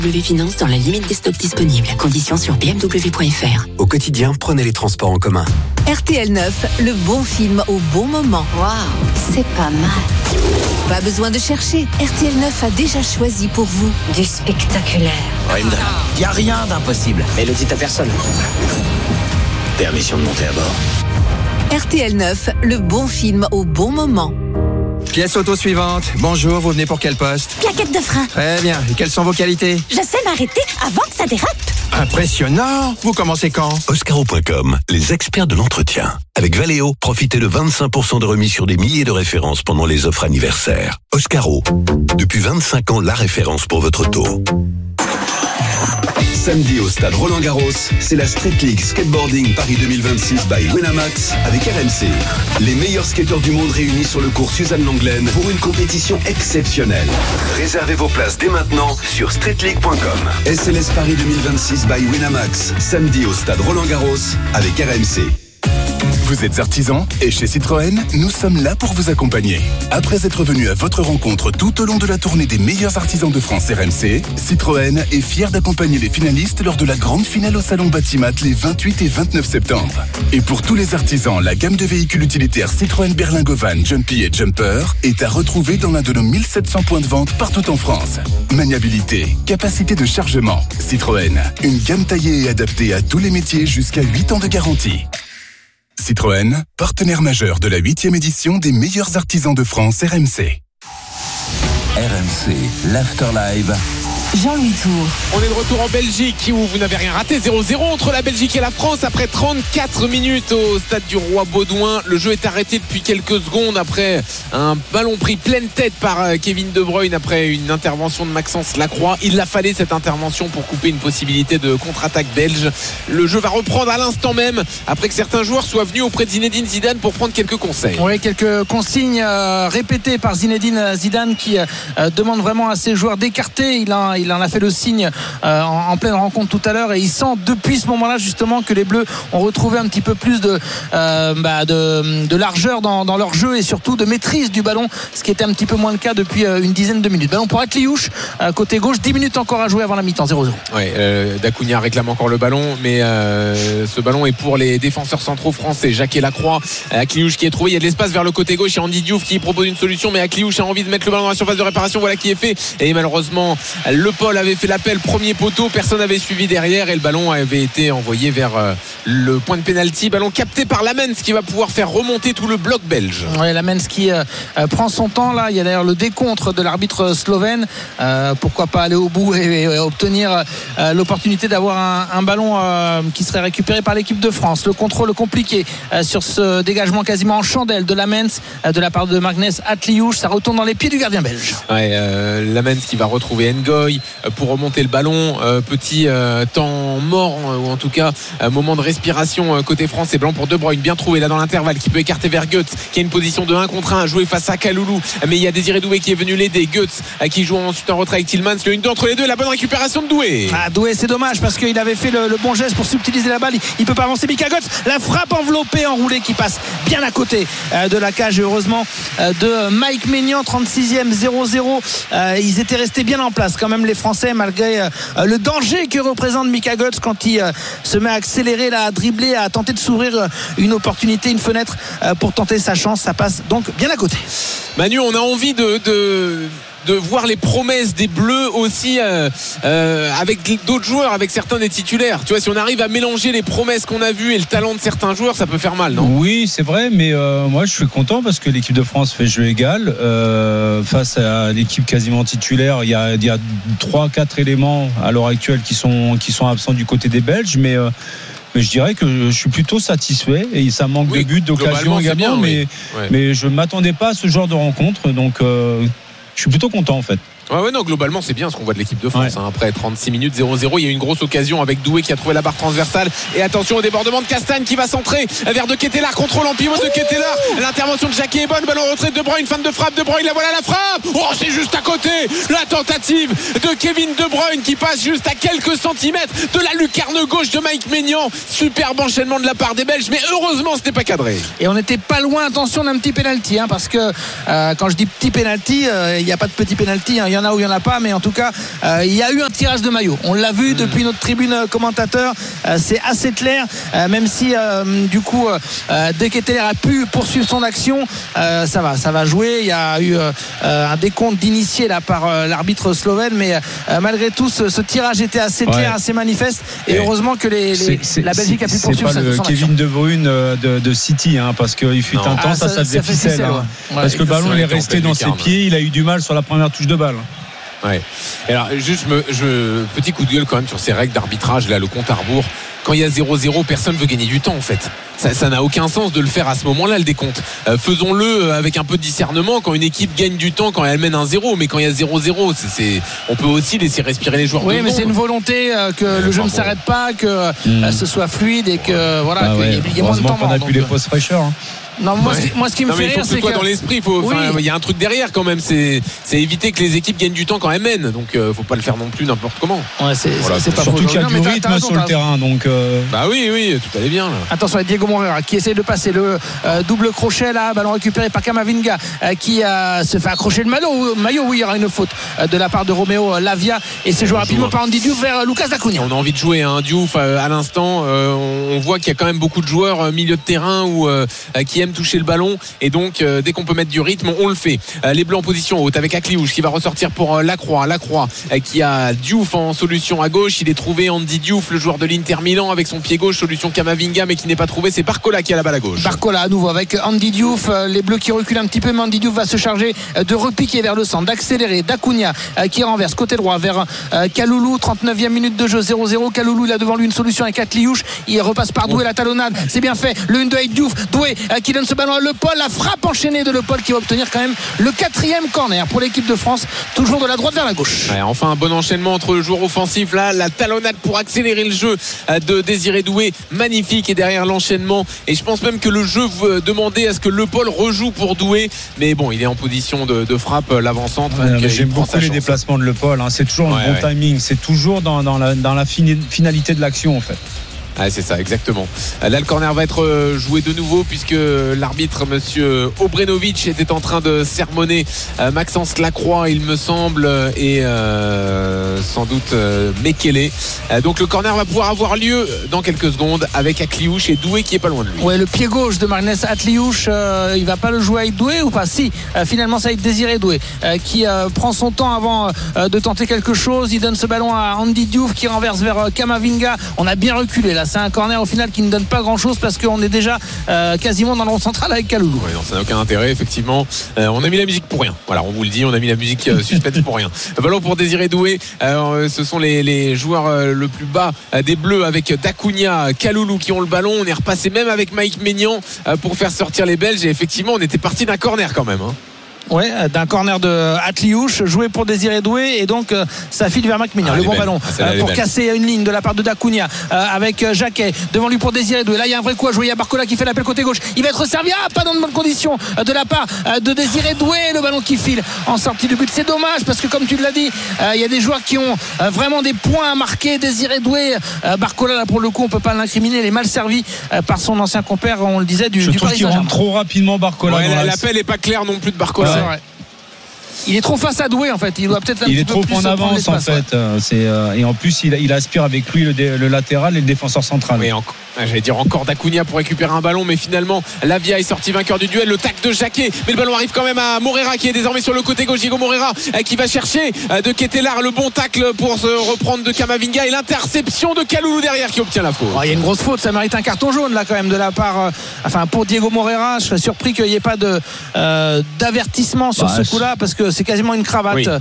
BMW Finance dans la limite des stocks disponibles. Conditions sur bmw.fr. Au quotidien, prenez les transports en commun. RTL 9, le bon film au bon moment. Waouh, c'est pas mal. Pas besoin de chercher. RTL 9 a déjà choisi pour vous du spectaculaire. Brenda, y a rien d'impossible. Mais le dites à personne. Permission de monter à bord. RTL 9, le bon film au bon moment. Pièce auto suivante. Bonjour, vous venez pour quel poste? Plaquette de frein. Très bien. Et quelles sont vos qualités? Je sais m'arrêter avant que ça dérape. Impressionnant. Vous commencez quand? Oscaro.com, les experts de l'entretien. Avec Valeo, profitez de 25% de remise sur des milliers de références pendant les offres anniversaires. Oscaro, depuis 25 ans, la référence pour votre auto. Samedi au stade Roland-Garros, c'est la Street League Skateboarding Paris 2026 by Winamax avec RMC. Les meilleurs skateurs du monde réunis sur le cours Suzanne Lenglen pour une compétition exceptionnelle. Réservez vos places dès maintenant sur streetleague.com. SLS Paris 2026 by Winamax, samedi au stade Roland-Garros avec RMC. Vous êtes artisan et chez Citroën, nous sommes là pour vous accompagner. Après être venu à votre rencontre tout au long de la tournée des meilleurs artisans de France RMC, Citroën est fier d'accompagner les finalistes lors de la grande finale au Salon Batimat les 28 et 29 septembre. Et pour tous les artisans, la gamme de véhicules utilitaires Citroën Berlingo Van, Jumpy et Jumper est à retrouver dans l'un de nos 1700 points de vente partout en France. Maniabilité, capacité de chargement, Citroën, une gamme taillée et adaptée à tous les métiers jusqu'à 8 ans de garantie. Citroën, partenaire majeur de la 8e édition des meilleurs artisans de France RMC. RMC, l'Afterlive. Jean-Louis Tour. On est de retour en Belgique où vous n'avez rien raté. 0-0 entre la Belgique et la France après 34 minutes au stade du Roi Baudouin. Le jeu est arrêté depuis quelques secondes après un ballon pris pleine tête par Kevin De Bruyne après une intervention de Maxence Lacroix. Il a fallu cette intervention pour couper une possibilité de contre-attaque belge. Le jeu va reprendre à l'instant même après que certains joueurs soient venus auprès de Zinedine Zidane pour prendre quelques conseils. Oui, quelques consignes répétées par Zinedine Zidane qui demande vraiment à ses joueurs d'écarter. Il en a fait le signe en pleine rencontre tout à l'heure et il sent depuis ce moment-là justement que les Bleus ont retrouvé un petit peu plus de largeur dans leur jeu et surtout de maîtrise du ballon, ce qui était un petit peu moins le cas depuis une dizaine de minutes. Ballon pour Akliouche, côté gauche, 10 minutes encore à jouer avant la mi-temps, 0-0. Ouais, Dacunia réclame encore le ballon, mais ce ballon est pour les défenseurs centraux français. Jacques et Lacroix, Akliouche qui est trouvé, il y a de l'espace vers le côté gauche, il y a Andy Diouf qui propose une solution, mais Akliouche a envie de mettre le ballon dans la surface de réparation, voilà qui est fait, et malheureusement le Paul avait fait l'appel premier poteau, personne n'avait suivi derrière et le ballon avait été envoyé vers le point de pénalty, ballon capté par Lamens qui va pouvoir faire remonter tout le bloc belge. Ouais, Lamens qui prend son temps là, il y a d'ailleurs le décompte de l'arbitre slovène, pourquoi pas aller au bout et obtenir l'opportunité d'avoir un ballon qui serait récupéré par l'équipe de France. Le contrôle compliqué sur ce dégagement quasiment en chandelle de Lamens de la part de Magnus Akliouche, ça retourne dans les pieds du gardien belge. Ouais, Lamens qui va retrouver Ngoy pour remonter le ballon, petit temps mort ou en tout cas moment de respiration côté français. Blanc pour De Bruyne, bien trouvé là dans l'intervalle, qui peut écarter vers Goetz qui a une position de 1 contre 1 joué face à Kaloulou, mais il y a Désiré Doué qui est venu l'aider. Goetz qui joue ensuite en retrait avec Tillmans, le 1-2 entre les deux, la bonne récupération de Doué. Doué, c'est dommage parce qu'il avait fait le bon geste pour subtiliser la balle, il peut pas avancer. Mika Goetz, la frappe enveloppée, enroulée qui passe bien à côté de la cage et heureusement de Mike Maignan. 36e, 0-0, ils étaient restés bien en place quand même les Français malgré le danger que représente Mika Goetz quand il se met à accélérer, là, à dribbler, à tenter de s'ouvrir une opportunité, une fenêtre pour tenter sa chance. Ça passe donc bien à côté. Manu, on a envie de voir les promesses des Bleus aussi avec d'autres joueurs, avec certains des titulaires. Tu vois, si on arrive à mélanger les promesses qu'on a vues et le talent de certains joueurs, ça peut faire mal, non? Oui, c'est vrai, mais moi je suis content parce que l'équipe de France fait jeu égal face à l'équipe quasiment titulaire. Il y a 3-4 éléments à l'heure actuelle qui sont absents du côté des Belges, mais je dirais que je suis plutôt satisfait et ça manque de buts, d'occasion également, bien, mais je ne m'attendais pas à ce genre de rencontre, donc je suis plutôt content en fait. Ouais, non, globalement, c'est bien ce qu'on voit de l'équipe de France. Ouais. Après 36 minutes, 0-0, il y a eu une grosse occasion avec Doué qui a trouvé la barre transversale. Et attention au débordement de Castagne qui va centrer vers De Ketelaere, contrôle en pivot de Ketelaere. L'intervention de Jacquet est bonne, ballon en retrait de Bruyne, fan de frappe de Bruyne, la voilà la frappe. Oh, c'est juste à côté. La tentative de Kevin De Bruyne qui passe juste à quelques centimètres de la lucarne gauche de Mike Maignan. Superbe enchaînement de la part des Belges, mais heureusement, ce n'est pas cadré. Et on n'était pas loin, attention, d'un petit pénalty, parce que quand je dis petit pénalty, il n'y a pas de petit pénalty, il y en en a ou il y en a pas, mais en tout cas il y a eu un tirage de maillot. On l'a vu depuis notre tribune commentateur, c'est assez clair, même si du coup De Ketelaere a pu poursuivre son action, ça va jouer. Il y a eu un décompte d'initiés là par l'arbitre slovène, mais malgré tout ce tirage était assez clair, assez manifeste, et heureusement que la Belgique a pu poursuivre son action. C'est pas le Kevin De Bruyne de City, parce qu'il fut un temps ça faisait ficelle, parce que le ballon il est resté dans ses pieds, il a eu du mal sur la première touche de balle. Ouais. Et alors juste petit coup de gueule quand même sur ces règles d'arbitrage là, le compte à rebours. Quand il y a 0-0, personne veut gagner du temps en fait. Ça n'a aucun sens de le faire à ce moment-là, le décompte. Faisons-le avec un peu de discernement quand une équipe gagne du temps, quand elle mène un 0, mais quand il y a 0-0, on peut aussi laisser respirer les joueurs. Oui, mais c'est une volonté que le jeu ne s'arrête pas, que ce soit fluide et que voilà, qu'il y ait moins de temps. On a plus les postes fraîcheurs. Non, moi, ce qui me fait rire, c'est que dans l'esprit, il y a un truc derrière quand même. C'est éviter que les équipes gagnent du temps quand elles mènent. Donc, faut pas le faire non plus n'importe comment. Ouais, c'est pas surtout qu'il y a du rythme sur le terrain. Donc, bah oui, tout allait bien. Là. Attention à Diego Moreira qui essaie de passer le double crochet là, ballon récupéré par Camavinga qui se fait accrocher le maillot. Oui, il y aura une faute de la part de Romeo Lavia et c'est joué rapidement par Andy Diouf vers Lucas Dacunia. On a envie de jouer Diouf à l'instant. On voit qu'il y a quand même beaucoup de joueurs milieu de terrain qui aiment toucher le ballon, et donc dès qu'on peut mettre du rythme on le fait. Les Bleus en position haute avec Akliouche qui va ressortir pour Lacroix qui a Diouf en solution à gauche. Il est trouvé, Andy Diouf, le joueur de l'Inter Milan, avec son pied gauche, solution Camavinga, mais qui n'est pas trouvé. C'est Barcola qui a la balle à gauche. Barcola à nouveau avec Andy Diouf, les Bleus qui reculent un petit peu, mais Andy Diouf va se charger de repiquer vers le centre, d'accélérer. Dacunia qui renverse côté droit vers Kaloulou, 39e minute de jeu, 0-0. Kaloulou, il a devant lui une solution avec Akliouche, il repasse par Doué, la talonnade, c'est bien fait, le 1-2 avec Diouf, Doué qui donne ce ballon à Le Paul, la frappe enchaînée de Le Paul qui va obtenir quand même le 4e corner pour l'équipe de France, toujours de la droite vers la gauche. Ouais, enfin un bon enchaînement entre le joueur offensif là, la talonnade pour accélérer le jeu de Désiré Doué, magnifique, et derrière l'enchaînement, et je pense même que le jeu demandait à ce que Le Paul rejoue pour Doué, mais bon, il est en position de frappe, l'avant-centre. J'aime beaucoup les déplacements de Le Paul, c'est toujours un bon timing, c'est toujours dans la finalité de l'action en fait. Ah, c'est ça, exactement. Là, le corner va être joué de nouveau puisque l'arbitre, monsieur Obrenovic, était en train de sermonner Maxence Lacroix, il me semble, et sans doute Mekele. Donc le corner va pouvoir avoir lieu dans quelques secondes avec Akliouche et Doué qui est pas loin de lui. Ouais, le pied gauche de Magnus Akliouche, il va pas le jouer avec Doué ou pas? Si, finalement c'est avec Désiré Doué qui prend son temps avant de tenter quelque chose. Il donne ce ballon à Andy Diouf qui renverse vers Camavinga. On a bien reculé là. C'est un corner au final qui ne donne pas grand chose parce qu'on est déjà quasiment dans le rond central avec Kaloulou. Ouais, non, ça n'a aucun intérêt, effectivement. On a mis la musique pour rien. Voilà, on vous le dit, on a mis la musique suspense pour rien. Ballon pour Désiré Doué. Ce sont les joueurs le plus bas des Bleus avec Dacunia, Kaloulou qui ont le ballon. On est repassé même avec Mike Maignan pour faire sortir les Belges. Et effectivement, on était parti d'un corner quand même. Ouais, d'un corner de Akliouche joué pour Désiré Doué, et donc ça file vers Mike Maignan. Le bon ballon pour casser une ligne de la part de Dacunia avec Jacquet devant lui pour Désiré Doué. Là il y a un vrai coup à jouer, il y a Barcola qui fait l'appel côté gauche, il va être servi, pas dans de bonnes conditions de la part de Désiré Doué. Le ballon qui file en sortie de but, c'est dommage parce que comme tu l'as dit, il y a des joueurs qui ont vraiment des points à marquer. Désiré Doué, Barcola là pour le coup on peut pas l'incriminer, il est mal servi par son ancien compère, on le disait, du Paris Saint-Germain. Je trouve qu'il rentre trop rapidement Barcola. Ouais, l'appel est pas clair non plus de Barcola. Il est trop face à Doué en fait. Il doit peut-être. Il est trop en avance en fait. Et en plus il aspire avec lui le latéral et le défenseur central. Oui, j'allais dire encore Dacunia pour récupérer un ballon, mais finalement Lavia est sorti vainqueur du duel. Le tac de Jacquet, mais le ballon arrive quand même à Moreira qui est désormais sur le côté gauche. Diego Moreira qui va chercher de Ketelaere, le bon tacle pour se reprendre de Camavinga, et l'interception de Kaloulou derrière qui obtient la faute. Il y a une grosse faute, ça mérite un carton jaune là quand même de la part pour Diego Moreira. Je serais surpris qu'il n'y ait pas d'avertissement sur ce coup-là parce que c'est quasiment une cravate. Oui,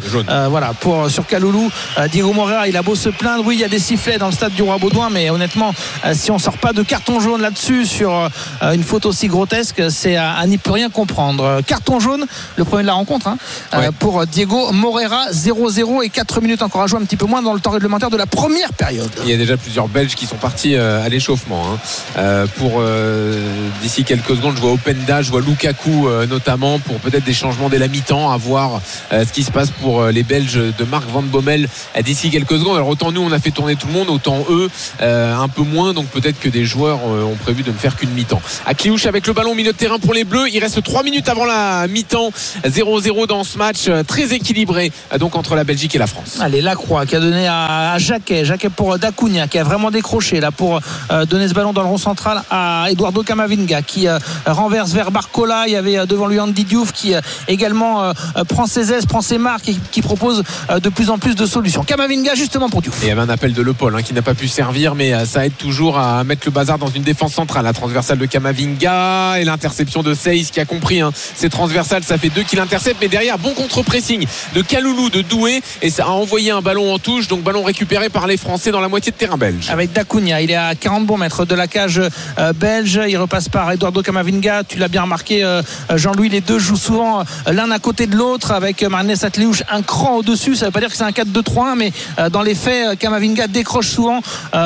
sur Kaloulou. Diego Moreira, il a beau se plaindre, oui il y a des sifflets dans le stade du Roi-Baudouin, mais honnêtement si on sort pas de carton jaune là-dessus sur une faute aussi grotesque, c'est à n'y plus rien comprendre. Carton jaune, le premier de la rencontre pour Diego Moreira. 0-0 et 4 minutes encore à jouer, un petit peu moins dans le temps réglementaire de la première période. Il y a déjà plusieurs Belges qui sont partis à l'échauffement pour d'ici quelques secondes. Je vois Openda, je vois Lukaku notamment, pour peut-être des changements dès la mi-temps, à voir ce qui se passe pour les Belges de Marc Van Bommel d'ici quelques secondes. Alors autant nous on a fait tourner tout le monde, autant eux un peu moins, donc peut-être que des joueurs ont prévu de ne faire qu'une mi-temps. Akliouche avec le ballon au milieu de terrain pour les Bleus. Il reste 3 minutes avant la mi-temps. 0-0 dans ce match très équilibré donc entre la Belgique et la France. Allez, Lacroix qui a donné à Jacquet pour Dacunia qui a vraiment décroché là pour donner ce ballon dans le rond central à Eduardo Camavinga qui renverse vers Barcola. Il y avait devant lui Andy Diouf qui également prend ses aises, prend ses marques et qui propose de plus en plus de solutions. Camavinga justement pour Diouf. Et il y avait un appel de Le Paul qui n'a pas pu servir, mais ça aide toujours à mettre le bazar dans une défense centrale. La transversale de Camavinga et l'interception de Seyss qui a compris ces transversales, ça fait 2 qu'il intercepte, mais derrière bon contre-pressing de Kaloulou, de Doué, et ça a envoyé un ballon en touche, donc ballon récupéré par les Français dans la moitié de terrain belge. Avec Dacunia, il est à 40 bons mètres de la cage belge, il repasse par Eduardo Camavinga. Tu l'as bien remarqué, Jean-Louis, les deux jouent souvent l'un à côté de l'autre avec Marnez Atliouche un cran au-dessus. Ça ne veut pas dire que c'est un 4-2-3-1, mais dans les faits, Camavinga décroche souvent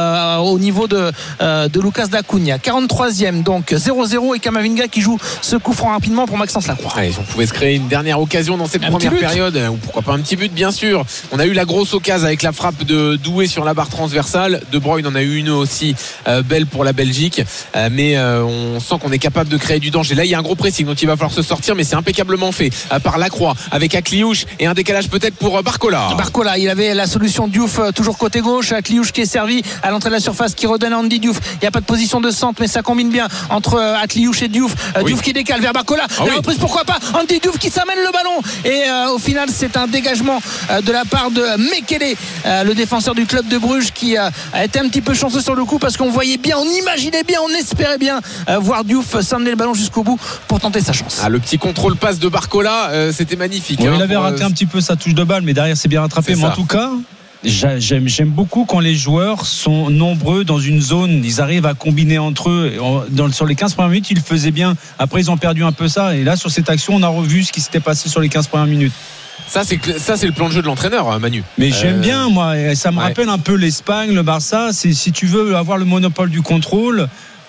au niveau de Lucas Dacunia. 43e, donc 0-0, et Camavinga qui joue ce coup franc rapidement pour Maxence Lacroix. Allez, on pouvait se créer une dernière occasion dans cette première période, ou pourquoi pas un petit but, bien sûr. On a eu la grosse occasion avec la frappe de Doué sur la barre transversale. De Bruyne en a eu une aussi belle pour la Belgique, mais on sent qu'on est capable de créer du danger. Là il y a un gros pressing dont il va falloir se sortir, mais c'est impeccablement fait par Lacroix avec Akliouche et un décalage peut-être pour Barcola. Il avait la solution Diouf toujours côté gauche. Akliouche qui est servi à l'entrée de la surface, qui redonne à Andy Diouf. Il n'y a pas de position de centre, mais ça combine bien entre Akliouche et Diouf. Diouf qui décale vers Barcola. La reprise, pourquoi pas Andy Diouf qui s'amène le ballon, et au final c'est un dégagement de la part de Mekele, le défenseur du club de Bruges, qui a été un petit peu chanceux sur le coup, parce qu'on voyait bien, on imaginait bien, on espérait bien voir Diouf s'amener le ballon jusqu'au bout pour tenter sa chance. Le petit contrôle passe de Barcola, c'était magnifique. Il avait raté un petit peu sa touche de balle, mais derrière c'est bien rattrapé. Mais en tout cas, j'aime beaucoup quand les joueurs sont nombreux dans une zone, ils arrivent à combiner entre eux. Sur les 15 premières minutes, ils le faisaient bien. Après, ils ont perdu un peu ça. Et là, sur cette action, on a revu ce qui s'était passé sur les 15 premières minutes. Ça c'est le plan de jeu de l'entraîneur, Manu. Mais j'aime bien, moi. Ça me rappelle un peu l'Espagne, le Barça. Si tu veux avoir le monopole du contrôle,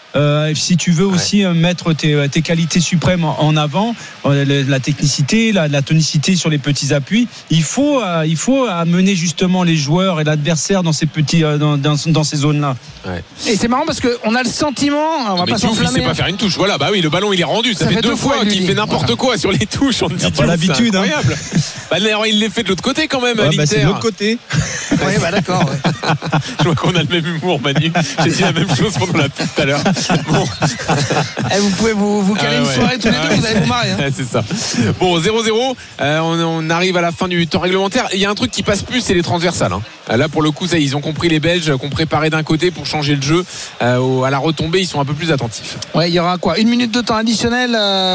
si tu veux aussi mettre tes qualités suprêmes en avant, la technicité, la tonicité sur les petits appuis, il faut amener justement les joueurs et l'adversaire dans ces petits dans ces zones-là. Et c'est marrant parce qu'on a le sentiment, on va pas s'enflammer. Il sait pas faire une touche. Voilà, le ballon il est rendu. Ça fait 2 fois qu'il fait n'importe quoi sur les touches. On dit pas l'habitude. C'est incroyable. D'ailleurs, il l'est fait de l'autre côté quand même. C'est de l'autre côté. Oui, d'accord. Je vois qu'on a le même humour, Manu. J'ai dit la même chose pendant la pub tout à l'heure. Bon. Vous pouvez vous caler une soirée tous les deux, vous allez vous marrer. C'est ça. Bon, 0-0. On arrive à la fin du temps réglementaire. Il y a un truc qui passe plus, c'est les transversales. Là, pour le coup, ça, ils ont compris, les Belges, qu'on préparait d'un côté pour changer le jeu. À la retombée, ils sont un peu plus attentifs. Il y aura 1 minute de temps additionnel.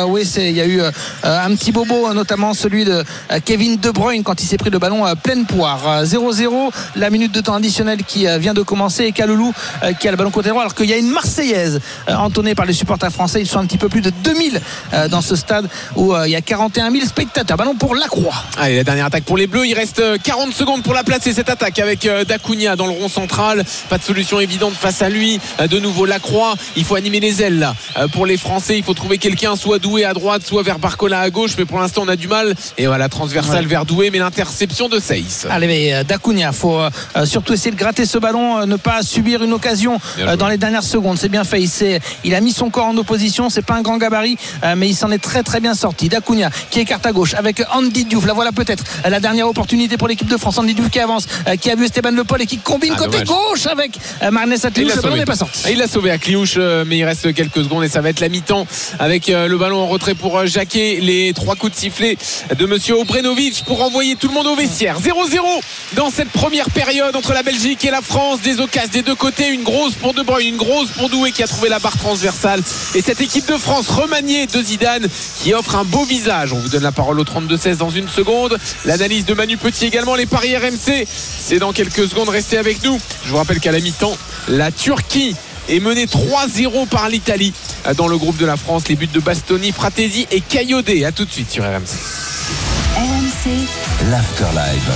Il y a eu un petit bobo, notamment celui de Kevin De Bruyne quand il s'est pris le ballon pleine poire. 0-0, la minute de temps additionnel qui vient de commencer, et Kaloulou qui a le ballon côté droit, alors qu'il y a une Marseillaise entonnée par les supporters français. Ils sont un petit peu plus de 2000 dans ce stade où il y a 41 000 spectateurs. Ballon pour Lacroix. Allez, la dernière attaque pour les Bleus. Il reste 40 secondes pour la placer, cette attaque avec Dacunia dans le rond central. Pas de solution évidente face à lui. De nouveau Lacroix. Il faut animer les ailes là. Pour les Français, il faut trouver quelqu'un, soit Doué à droite, soit vers Barcola à gauche, mais pour l'instant on a du mal. Et voilà, transversale vers Doué, mais l'interception de Seyss. Allez, mais Dacunia, faut surtout essayer de gratter ce ballon, ne pas subir une occasion dans les dernières secondes. C'est bien fait. Il a mis son corps en opposition. C'est pas un grand gabarit, mais il s'en est très très bien sorti. Dacunia qui écarte à gauche avec Andy Diouf. La voilà peut-être la dernière opportunité pour l'équipe de France. Andy Diouf qui avance, qui a vu Esteban Le Paul et qui combine côté gauche avec Marnez Atliouche. Le ballon n'est pas sorti. Il l'a sauvé à Akliouche, mais il reste quelques secondes et ça va être la mi-temps avec le ballon en retrait pour Jacquet. Les 3 coups de sifflet de monsieur Obrenovic pour envoyer tout le monde au vestiaire. 0-0 dans cette première période entre la Belgique et la France. Des occasions des deux côtés, une grosse pour De Bruyne, une grosse pour Doué qui a trouvé la barre transversale, et cette équipe de France remaniée de Zidane qui offre un beau visage. On vous donne la parole au 32-16 dans une seconde. L'analyse de Manu Petit également, les paris RMC, c'est dans quelques secondes. Restez avec nous. Je vous rappelle qu'à la mi-temps, la Turquie est menée 3-0 par l'Italie dans le groupe de la France. Les buts de Bastoni, Fratesi et Kayodé. À tout de suite sur RMC. RMC, l'Afterlife.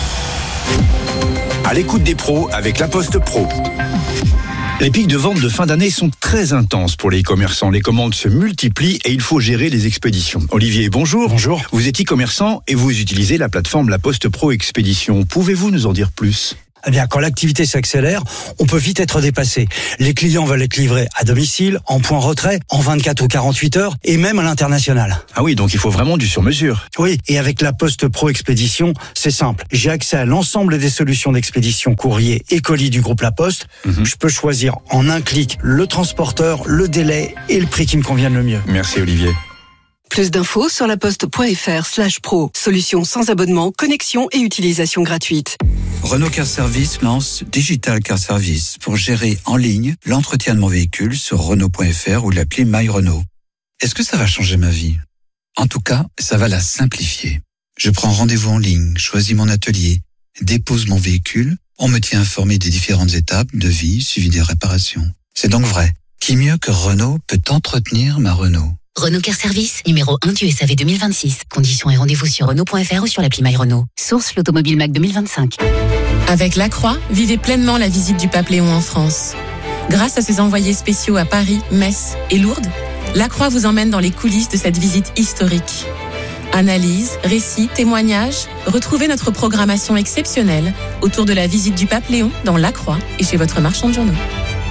À l'écoute des pros avec La Poste Pro. Les pics de vente de fin d'année sont très intenses pour les e-commerçants. Les commandes se multiplient et il faut gérer les expéditions. Olivier, bonjour. Bonjour. Vous êtes e-commerçant et vous utilisez la plateforme La Poste Pro Expédition. Pouvez-vous nous en dire plus ? Eh bien, quand l'activité s'accélère, on peut vite être dépassé. Les clients veulent être livrés à domicile, en point retrait, en 24 ou 48 heures, et même à l'international. Ah oui, donc il faut vraiment du sur-mesure. Oui, et avec la Poste Pro Expédition, c'est simple. J'ai accès à l'ensemble des solutions d'expédition courrier et colis du groupe La Poste. Je peux choisir en un clic le transporteur, le délai et le prix qui me convienne le mieux. Merci Olivier. Plus d'infos sur laposte.fr/pro. Solution sans abonnement, connexion et utilisation gratuite. Renault Car Service lance Digital Car Service pour gérer en ligne l'entretien de mon véhicule sur Renault.fr ou l'appli My Renault. Est-ce que ça va changer ma vie ? En tout cas, ça va la simplifier. Je prends rendez-vous en ligne, choisis mon atelier, dépose mon véhicule, on me tient informé des différentes étapes, devis, suivi des réparations. C'est donc vrai. Qui mieux que Renault peut entretenir ma Renault ? Renault Car Service, numéro 1 du SAV 2026. Conditions et rendez-vous sur Renault.fr ou sur l'appli My Renault. Source l'Automobile Mac 2025. Avec Lacroix, vivez pleinement la visite du Pape Léon en France. Grâce à ses envoyés spéciaux à Paris, Metz et Lourdes, Lacroix vous emmène dans les coulisses de cette visite historique. Analyse, récits, témoignages, retrouvez notre programmation exceptionnelle autour de la visite du Pape Léon dans Lacroix et chez votre marchand de journaux.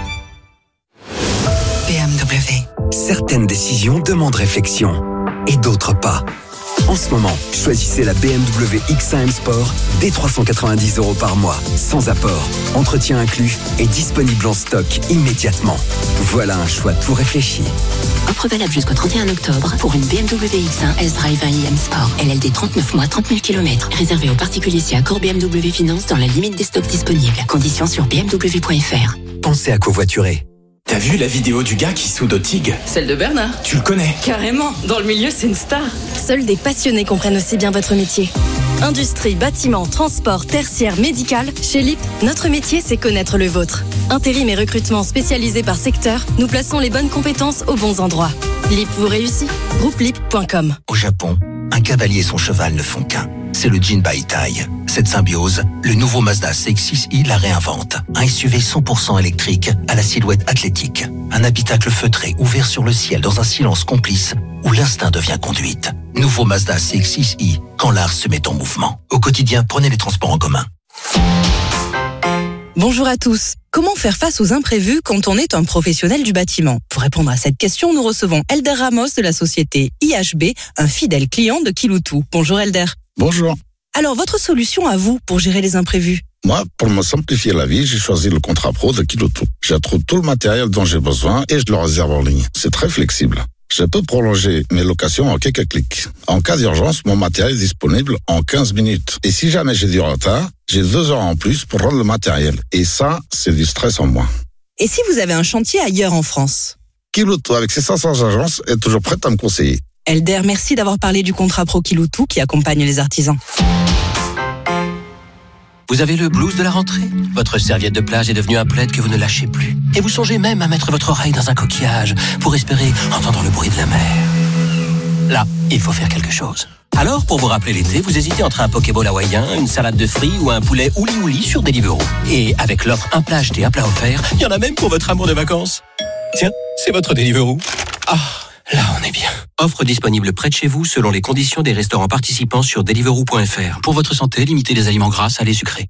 BMW. Certaines décisions demandent réflexion et d'autres pas. En ce moment, choisissez la BMW X1 M Sport dès 390 € par mois, sans apport, entretien inclus et disponible en stock immédiatement. Voilà un choix tout réfléchi. Offre valable jusqu'au 31 octobre pour une BMW X1 S-Drive 1 iM Sport. LLD 39 mois, 30 000 km. Réservé aux particuliers si accord BMW Finance dans la limite des stocks disponibles. Conditions sur bmw.fr. Pensez à covoiturer. T'as vu la vidéo du gars qui soude au TIG ? Celle de Bernard. Tu le connais ? Carrément, dans le milieu c'est une star. Seuls des passionnés comprennent aussi bien votre métier. Industrie, bâtiment, transport, tertiaire, médical, chez LIP, notre métier c'est connaître le vôtre. Intérim et recrutement spécialisés par secteur, nous plaçons les bonnes compétences aux bons endroits. LIP vous réussit ? Groupe-LIP.com. Au Japon, un cavalier et son cheval ne font qu'un. C'est le Jinbaitai. Cette symbiose, le nouveau Mazda CX-6i la réinvente. Un SUV 100% électrique à la silhouette athlétique. Un habitacle feutré ouvert sur le ciel dans un silence complice où l'instinct devient conduite. Nouveau Mazda CX-6i, quand l'art se met en mouvement. Au quotidien, prenez les transports en commun. Bonjour à tous. Comment faire face aux imprévus quand on est un professionnel du bâtiment ? Pour répondre à cette question, nous recevons Elder Ramos de la société IHB, un fidèle client de Kiloutou. Bonjour Elder. Bonjour. Alors, votre solution à vous pour gérer les imprévus ? Moi, pour me simplifier la vie, j'ai choisi le contrat pro de Kiloutou. Je trouve tout le matériel dont j'ai besoin et je le réserve en ligne. C'est très flexible. Je peux prolonger mes locations en quelques clics. En cas d'urgence, mon matériel est disponible en 15 minutes. Et si jamais j'ai du retard, j'ai 2 heures en plus pour rendre le matériel. Et ça, c'est du stress en moins. Et si vous avez un chantier ailleurs en France ? Kiloutou, avec ses 500 agences, est toujours prête à me conseiller. Elder, merci d'avoir parlé du contrat pro Kiloutou qui accompagne les artisans. Vous avez le blues de la rentrée ? Votre serviette de plage est devenue un plaid que vous ne lâchez plus. Et vous songez même à mettre votre oreille dans un coquillage pour espérer entendre le bruit de la mer. Là, il faut faire quelque chose. Alors, pour vous rappeler l'été, vous hésitez entre un Pokéball hawaïen, une salade de fruits ou un poulet ouli-ouli sur Deliveroo. Et avec l'offre un plat acheté, un plat offert, il y en a même pour votre amour de vacances. Tiens, c'est votre Deliveroo. Ah, là on est bien. Offre disponible près de chez vous selon les conditions des restaurants participants sur Deliveroo.fr. Pour votre santé, limitez les aliments gras, salés, sucrés.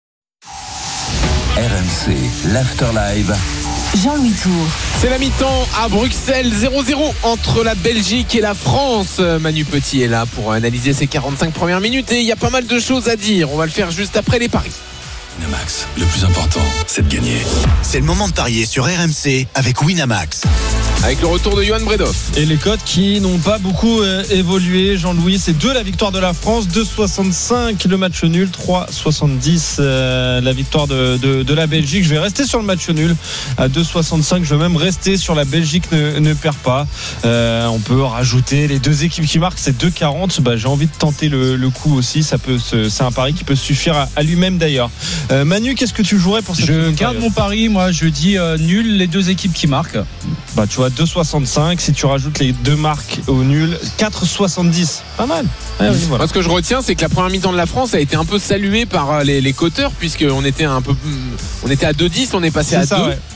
RMC, l'Afterlive. Jean-Louis Tour. C'est la mi-temps à Bruxelles, 0-0 entre la Belgique et la France. Manu Petit est là pour analyser ces 45 premières minutes et il y a pas mal de choses à dire. On va le faire juste après les paris. Winamax, le plus important, c'est de gagner. C'est le moment de parier sur RMC avec Winamax. Avec le retour de Johan Bredoff. Et les cotes qui n'ont pas beaucoup évolué, Jean-Louis, c'est 2 la victoire de la France, 2,65 le match nul, 3,70 la victoire de la Belgique. Je vais rester sur le match nul à 2,65, je vais même rester sur la Belgique ne perd pas. On peut rajouter les 2 équipes qui marquent, c'est 2,40. J'ai envie de tenter le coup aussi, c'est un pari qui peut suffire à lui-même d'ailleurs. Manu, qu'est-ce que tu jouerais pour cette Je garde mon pari, moi je dis nul, les 2 équipes qui marquent. Tu vois, 2,65, si tu rajoutes les 2 marques au nul, 4,70. Pas mal. Oui, voilà. Moi, ce que je retiens, c'est que la première mi-temps de la France a été un peu saluée par les coteurs, puisqu'on était à 2,10, on est passé à 2. Ouais.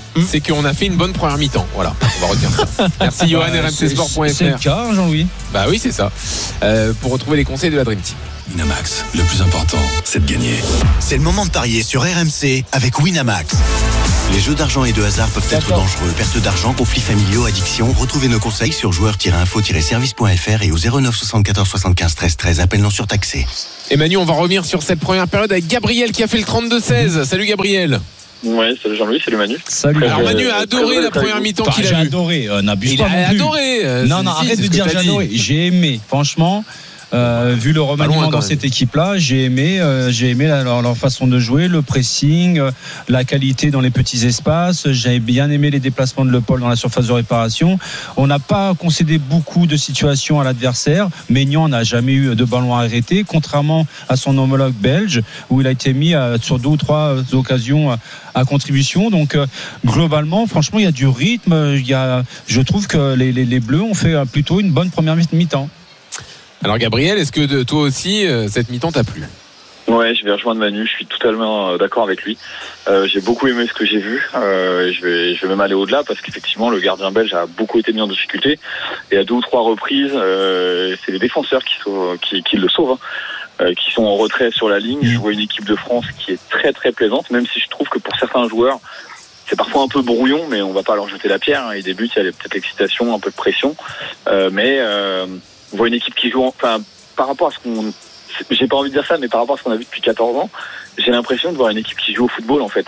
c'est qu'on a fait une bonne première mi-temps. Voilà, on va retenir ça. Merci Johan, rmcsport.fr. C'est le cas, Jean-Louis. Bah oui, c'est ça. Pour retrouver les conseils de la Dream Team. Winamax, le plus important, c'est de gagner. C'est le moment de parier sur RMC avec Winamax. Les jeux d'argent et de hasard peuvent être dangereux. Perte d'argent, conflits familiaux, addiction. Retrouvez nos conseils sur joueurs-info-service.fr et au 09 74 75 13 13. Appel non surtaxé. Et Manu, on va revenir sur cette première période avec Gabriel qui a fait le 32-16. Salut Gabriel. Ouais, salut Jean-Louis, salut Manu. Salut. Alors Manu a adoré la première mi-temps qu'il a J'ai vue. adoré, n'abuse pas non plus. Il a adoré. Non, arrête de dire j'ai adoré. J'ai aimé, franchement. Vu le remaniement dans cette équipe-là, j'ai aimé leur façon de jouer, le pressing, la qualité dans les petits espaces. J'avais bien aimé les déplacements de Le Paul dans la surface de réparation. On n'a pas concédé beaucoup de situations à l'adversaire. Maignan n'a jamais eu de ballon arrêté, contrairement à son homologue belge, où il a été mis sur 2 ou 3 occasions à contribution. Donc globalement, franchement, il y a du rythme. Je trouve que les Bleus ont fait plutôt une bonne première mi-temps. Alors Gabriel, est-ce que toi aussi cette mi-temps t'a plu ? Ouais, je vais rejoindre Manu, je suis totalement d'accord avec lui. J'ai beaucoup aimé ce que j'ai vu. Je vais même aller au-delà parce qu'effectivement le gardien belge a beaucoup été mis en difficulté et à 2 ou 3 reprises, c'est les défenseurs qui le sauvent, qui sont en retrait sur la ligne. Je vois une équipe de France qui est très très plaisante, même si je trouve que pour certains joueurs c'est parfois un peu brouillon, mais on va pas leur jeter la pierre. Ils débutent, il y a peut-être l'excitation, un peu de pression, mais on voit une équipe qui joue, par rapport à ce qu'on, j'ai pas envie de dire ça, mais par rapport à ce qu'on a vu depuis 14 ans, j'ai l'impression de voir une équipe qui joue au football en fait.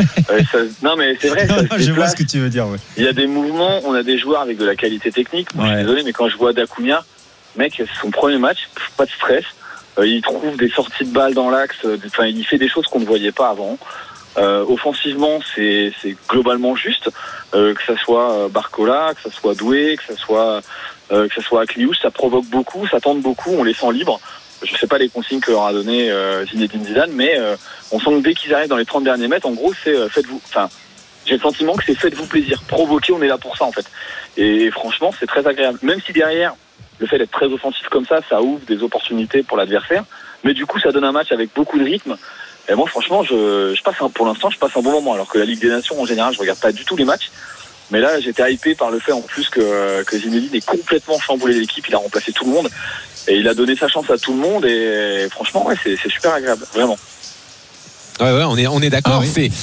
Non mais c'est vrai. Je vois ce que tu veux dire. Ouais. Il y a des mouvements, on a des joueurs avec de la qualité technique. Moi, je suis désolé, mais quand je vois Dacunia, mec, son premier match, pas de stress. Il trouve des sorties de balles dans l'axe. Il fait des choses qu'on ne voyait pas avant. Offensivement, c'est globalement juste. Que ça soit Barcola, que ça soit Doué, que ça soit Akliouche, ça provoque beaucoup, ça tente beaucoup, on les sent libres. Je sais pas les consignes que leur a donné Zinedine Zidane, mais on sent que dès qu'ils arrivent dans les 30 derniers mètres, en gros, c'est faites-vous. J'ai le sentiment que c'est faites-vous plaisir, provoquer, on est là pour ça en fait. Et franchement, c'est très agréable. Même si derrière, le fait d'être très offensif comme ça ouvre des opportunités pour l'adversaire, mais du coup, ça donne un match avec beaucoup de rythme. Et moi, franchement, pour l'instant, je passe un bon moment. Alors que la Ligue des Nations, en général, je regarde pas du tout les matchs. Mais là, j'étais hypé par le fait en plus que Zinedine ait complètement chamboulé l'équipe. Il a remplacé tout le monde et il a donné sa chance à tout le monde. Et franchement, ouais, c'est super agréable, vraiment. Ouais, on est d'accord. Ah, oui.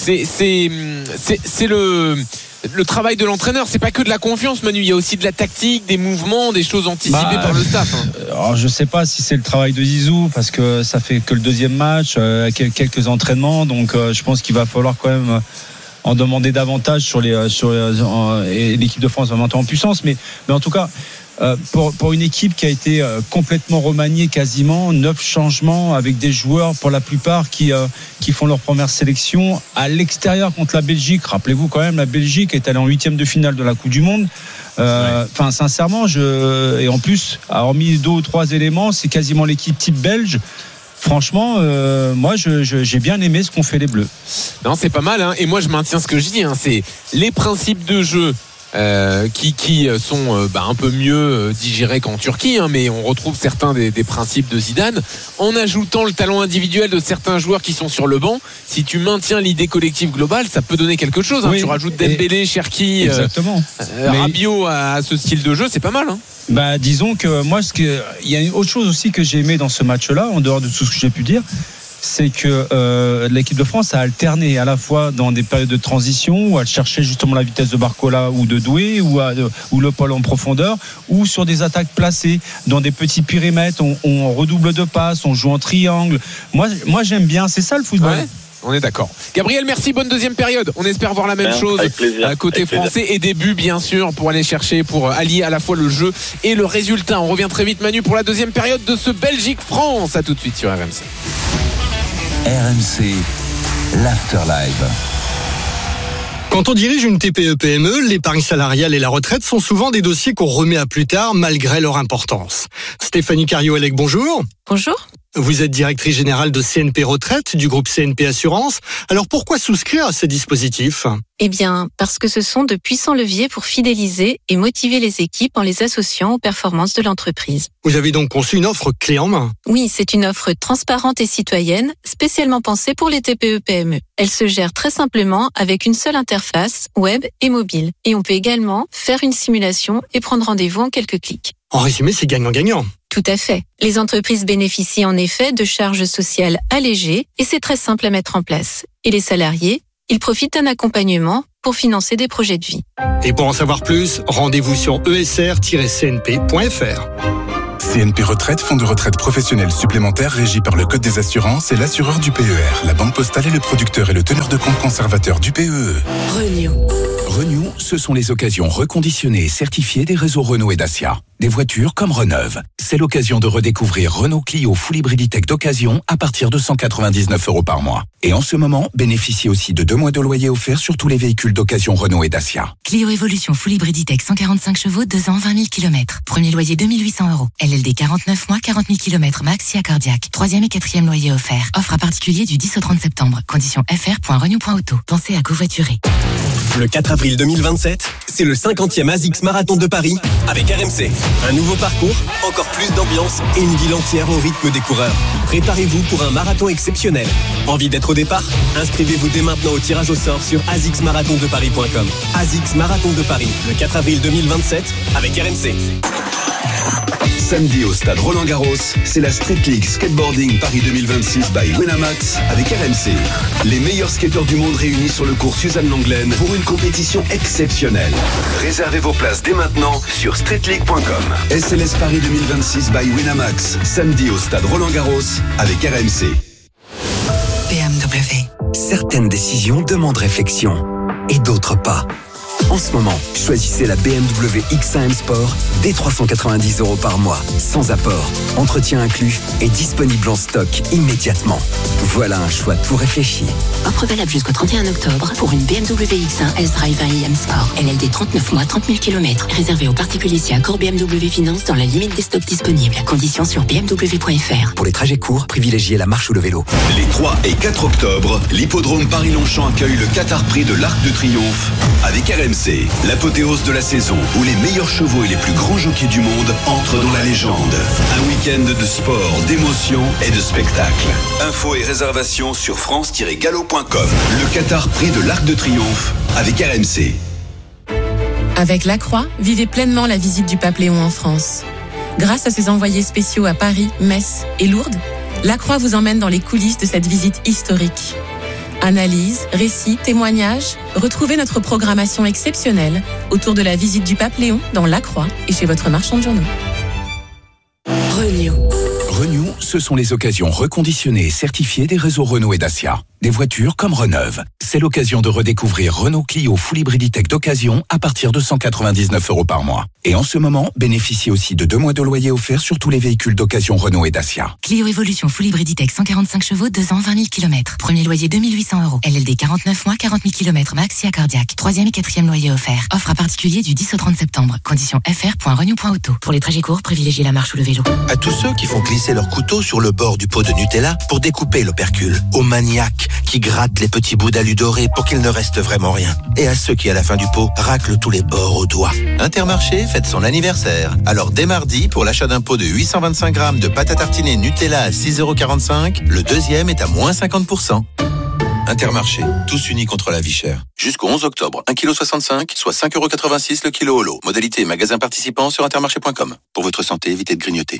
C'est le travail de l'entraîneur. C'est pas que de la confiance, Manu. Il y a aussi de la tactique, des mouvements, des choses anticipées par le staff. Alors, je sais pas si c'est le travail de Zizou parce que ça fait que le 2e match, quelques entraînements. Donc, je pense qu'il va falloir quand même en demander davantage et l'équipe de France va monter en puissance, mais en tout cas pour une équipe qui a été complètement remaniée, quasiment 9 changements avec des joueurs pour la plupart qui font leur première sélection à l'extérieur contre la Belgique. Rappelez-vous quand même, la Belgique est allée en 8e de finale de la Coupe du Monde. Sincèrement, et en plus, hormis 2 ou 3 éléments, c'est quasiment l'équipe type belge. Franchement, moi, j'ai bien aimé ce qu'ont fait les Bleus. Non, c'est pas mal, hein. Et moi, je maintiens ce que je dis. C'est les principes de jeu qui sont un peu mieux digérés qu'en Turquie, hein, mais on retrouve certains des principes de Zidane en ajoutant le talent individuel de certains joueurs qui sont sur le banc. Si tu maintiens l'idée collective globale, ça peut donner quelque chose, hein. Tu rajoutes Dembélé, Cherki, Rabiot à ce style de jeu, c'est pas mal, hein. Disons que moi, il y a une autre chose aussi que j'ai aimé dans ce match-là, en dehors de tout ce que j'ai pu dire, c'est que l'équipe de France a alterné à la fois dans des périodes de transition où elle cherchait justement la vitesse de Barcola ou de Doué ou Le Paul en profondeur, ou sur des attaques placées dans des petits périmètres, on redouble de passes, on joue en triangle. Moi j'aime bien, c'est ça le football. Ouais. On est d'accord. Gabriel, merci, bonne 2e période. On espère voir la même chose côté français et début bien sûr pour aller chercher, pour allier à la fois le jeu et le résultat. On revient très vite, Manu, pour la 2e période de ce Belgique-France. À tout de suite sur RMC. RMC, l'Afterlife. Quand on dirige une TPE-PME, l'épargne salariale et la retraite sont souvent des dossiers qu'on remet à plus tard malgré leur importance. Stéphanie Carriot-Elec, bonjour. Bonjour. Vous êtes directrice générale de CNP Retraite, du groupe CNP Assurance. Alors pourquoi souscrire à ces dispositifs ? Eh bien, parce que ce sont de puissants leviers pour fidéliser et motiver les équipes en les associant aux performances de l'entreprise. Vous avez donc conçu une offre clé en main. Oui, c'est une offre transparente et citoyenne, spécialement pensée pour les TPE-PME. Elle se gère très simplement avec une seule interface, web et mobile. Et on peut également faire une simulation et prendre rendez-vous en quelques clics. En résumé, c'est gagnant-gagnant. Tout à fait. Les entreprises bénéficient en effet de charges sociales allégées et c'est très simple à mettre en place. Et les salariés, ils profitent d'un accompagnement pour financer des projets de vie. Et pour en savoir plus, rendez-vous sur esr-cnp.fr. CNP Retraite, fonds de retraite professionnel supplémentaire régi par le Code des assurances et l'assureur du PER. La Banque Postale est le producteur et le teneur de compte conservateur du PEE. Renew, ce sont les occasions reconditionnées et certifiées des réseaux Renault et Dacia. Des voitures comme Reneuve. C'est l'occasion de redécouvrir Renault Clio Full Hybriditech d'occasion à partir de 199 € par mois. Et en ce moment, bénéficiez aussi de 2 mois de loyer offert sur tous les véhicules d'occasion Renault et Dacia. Clio Evolution Full Hybriditech 145 chevaux, 2 ans, 20 000 km. Premier loyer 2 800 €. LLD 49 mois, 40 000 km max, SIA cardiaque. 3e et 4e loyer offert. Offre à particulier du 10 au 30 septembre. Conditions fr.renew.auto. Pensez à covoiturer. Le 4 avril 2027, c'est le 50e ASICS Marathon de Paris avec RMC. Un nouveau parcours, encore plus d'ambiance et une ville entière au rythme des coureurs. Préparez-vous pour un marathon exceptionnel. Envie d'être au départ ? Inscrivez-vous dès maintenant au tirage au sort sur asicsmarathondeparis.com. ASICS Marathon de Paris, le 4 avril 2027 avec RMC. Samedi au stade Roland-Garros, c'est la Street League Skateboarding Paris 2026 by Winamax avec RMC. Les meilleurs skateurs du monde réunis sur le cours Suzanne Lenglen pour une compétition exceptionnelle. Réservez vos places dès maintenant sur streetleague.com. SLS Paris 2026 by Winamax, samedi au stade Roland-Garros avec RMC. BMW. Certaines décisions demandent réflexion et d'autres pas. En ce moment, choisissez la BMW X1 M Sport dès 390 € par mois, sans apport, entretien inclus et disponible en stock immédiatement. Voilà un choix tout réfléchi. Offre valable jusqu'au 31 octobre pour une BMW X1 S-Drive 1 IM Sport. LLD 39 mois, 30 000 km. Réservé aux particuliers si accord BMW Finance dans la limite des stocks disponibles. Conditions sur bmw.fr. Pour les trajets courts, privilégiez la marche ou le vélo. Les 3 et 4 octobre, l'hippodrome Paris-Longchamp accueille le Qatar Prix de l'Arc de Triomphe avec RMC. L'apothéose de la saison où les meilleurs chevaux et les plus grands jockeys du monde entrent dans la légende. Un week-end de sport, d'émotion et de spectacle. Infos et réservations sur france-galop.com. Le Qatar Prix de l'Arc de Triomphe avec RMC. Avec Lacroix, vivez pleinement la visite du Pape Léon en France. Grâce à ses envoyés spéciaux à Paris, Metz et Lourdes, Lacroix vous emmène dans les coulisses de cette visite historique. Analyse, récits, témoignages, retrouvez notre programmation exceptionnelle autour de la visite du Pape Léon dans Lacroix et chez votre marchand de journaux. Renew, ce sont les occasions reconditionnées et certifiées des réseaux Renault et Dacia. Des voitures comme Reneuve. C'est l'occasion de redécouvrir Renault Clio Full Hybriditech d'occasion à partir de 199 € par mois. Et en ce moment, bénéficiez aussi de 2 mois de loyer offert sur tous les véhicules d'occasion Renault et Dacia. Clio Evolution Full Hybriditech 145 chevaux, 2 ans, 20 000 km. Premier loyer 2 800 €. LLD 49 mois, 40 000 km max, SIA cardiaque. 3e et 4e loyer offert. Offre à particulier du 10 au 30 septembre. Conditions fr.renew.auto. Pour les trajets courts, privilégiez la marche ou le vélo. À tous ceux qui font glisser leur couteau sur le bord du pot de Nutella pour découper l'opercule. Aux maniaques qui grattent les petits bouts d'alu doré pour qu'il ne reste vraiment rien. Et à ceux qui, à la fin du pot, raclent tous les bords au doigt. Intermarché fête son anniversaire. Alors dès mardi, pour l'achat d'un pot de 825 grammes de pâte à tartiner Nutella à 6,45 €, le deuxième est à moins 50%. Intermarché, tous unis contre la vie chère. Jusqu'au 11 octobre, 1,65 kg, soit 5,86 € le kilo au lot. Modalité magasin participant sur intermarché.com. Pour votre santé, évitez de grignoter.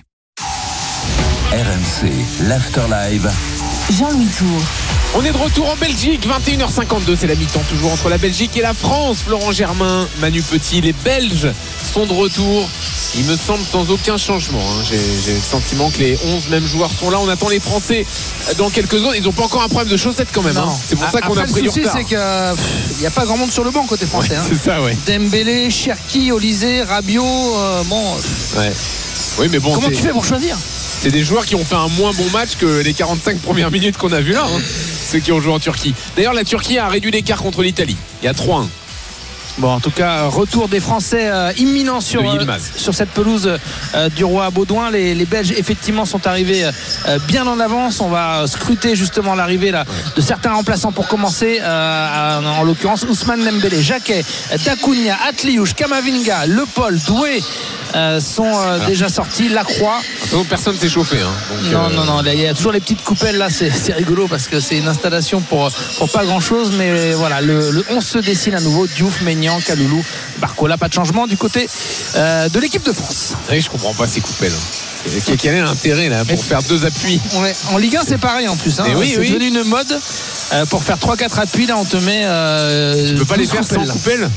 RMC, l'Afterlive. Jean-Louis Tour. On est de retour en Belgique, 21h52, c'est la mi-temps toujours entre la Belgique et la France. Florent Germain, Manu Petit, les Belges sont de retour. Il me semble sans aucun changement. J'ai le sentiment que les 11 mêmes joueurs sont là. On attend les Français dans quelques secondes. Ils n'ont pas encore un problème de chaussettes quand même. C'est pour ça qu'on a pris du retard. Le souci, c'est qu'il n'y a pas grand monde sur le banc côté français. Ouais, c'est ça, ouais. Dembélé, Cherki, Olysée, Rabiot, Ouais. Oui, mais bon. Comment tu fais pour choisir ? C'est des joueurs qui ont fait un moins bon match que les 45 premières minutes qu'on a vues là, ceux qui ont joué en Turquie. D'ailleurs, la Turquie a réduit l'écart contre l'Italie. Il y a 3-1. Bon, en tout cas, retour des Français imminent sur cette pelouse du Roi Baudouin. Les Belges, effectivement, sont arrivés bien en avance. On va scruter justement l'arrivée là, de certains remplaçants pour commencer. En l'occurrence, Ousmane Dembélé, Jacquet, Dacunia, Atliouche, Kamavinga, Le Paul, Doué sont déjà sortis. Lacroix. Personne s'est chauffé. Non. Il y a toujours les petites coupelles là. C'est rigolo parce que c'est une installation pour pas grand chose. Mais voilà, le 11 se dessine à nouveau. Diouf, Maignan, Kaloulou, Barcola. Pas de changement du côté de l'équipe de France. Oui, je comprends pas ces coupelles. Quel est l'intérêt là pour faire 2 appuis? Ouais, en Ligue 1 c'est pareil en plus. C'est devenu une mode. Pour faire 3-4 appuis, là on te met. Tu peux pas les faire sans coupelle?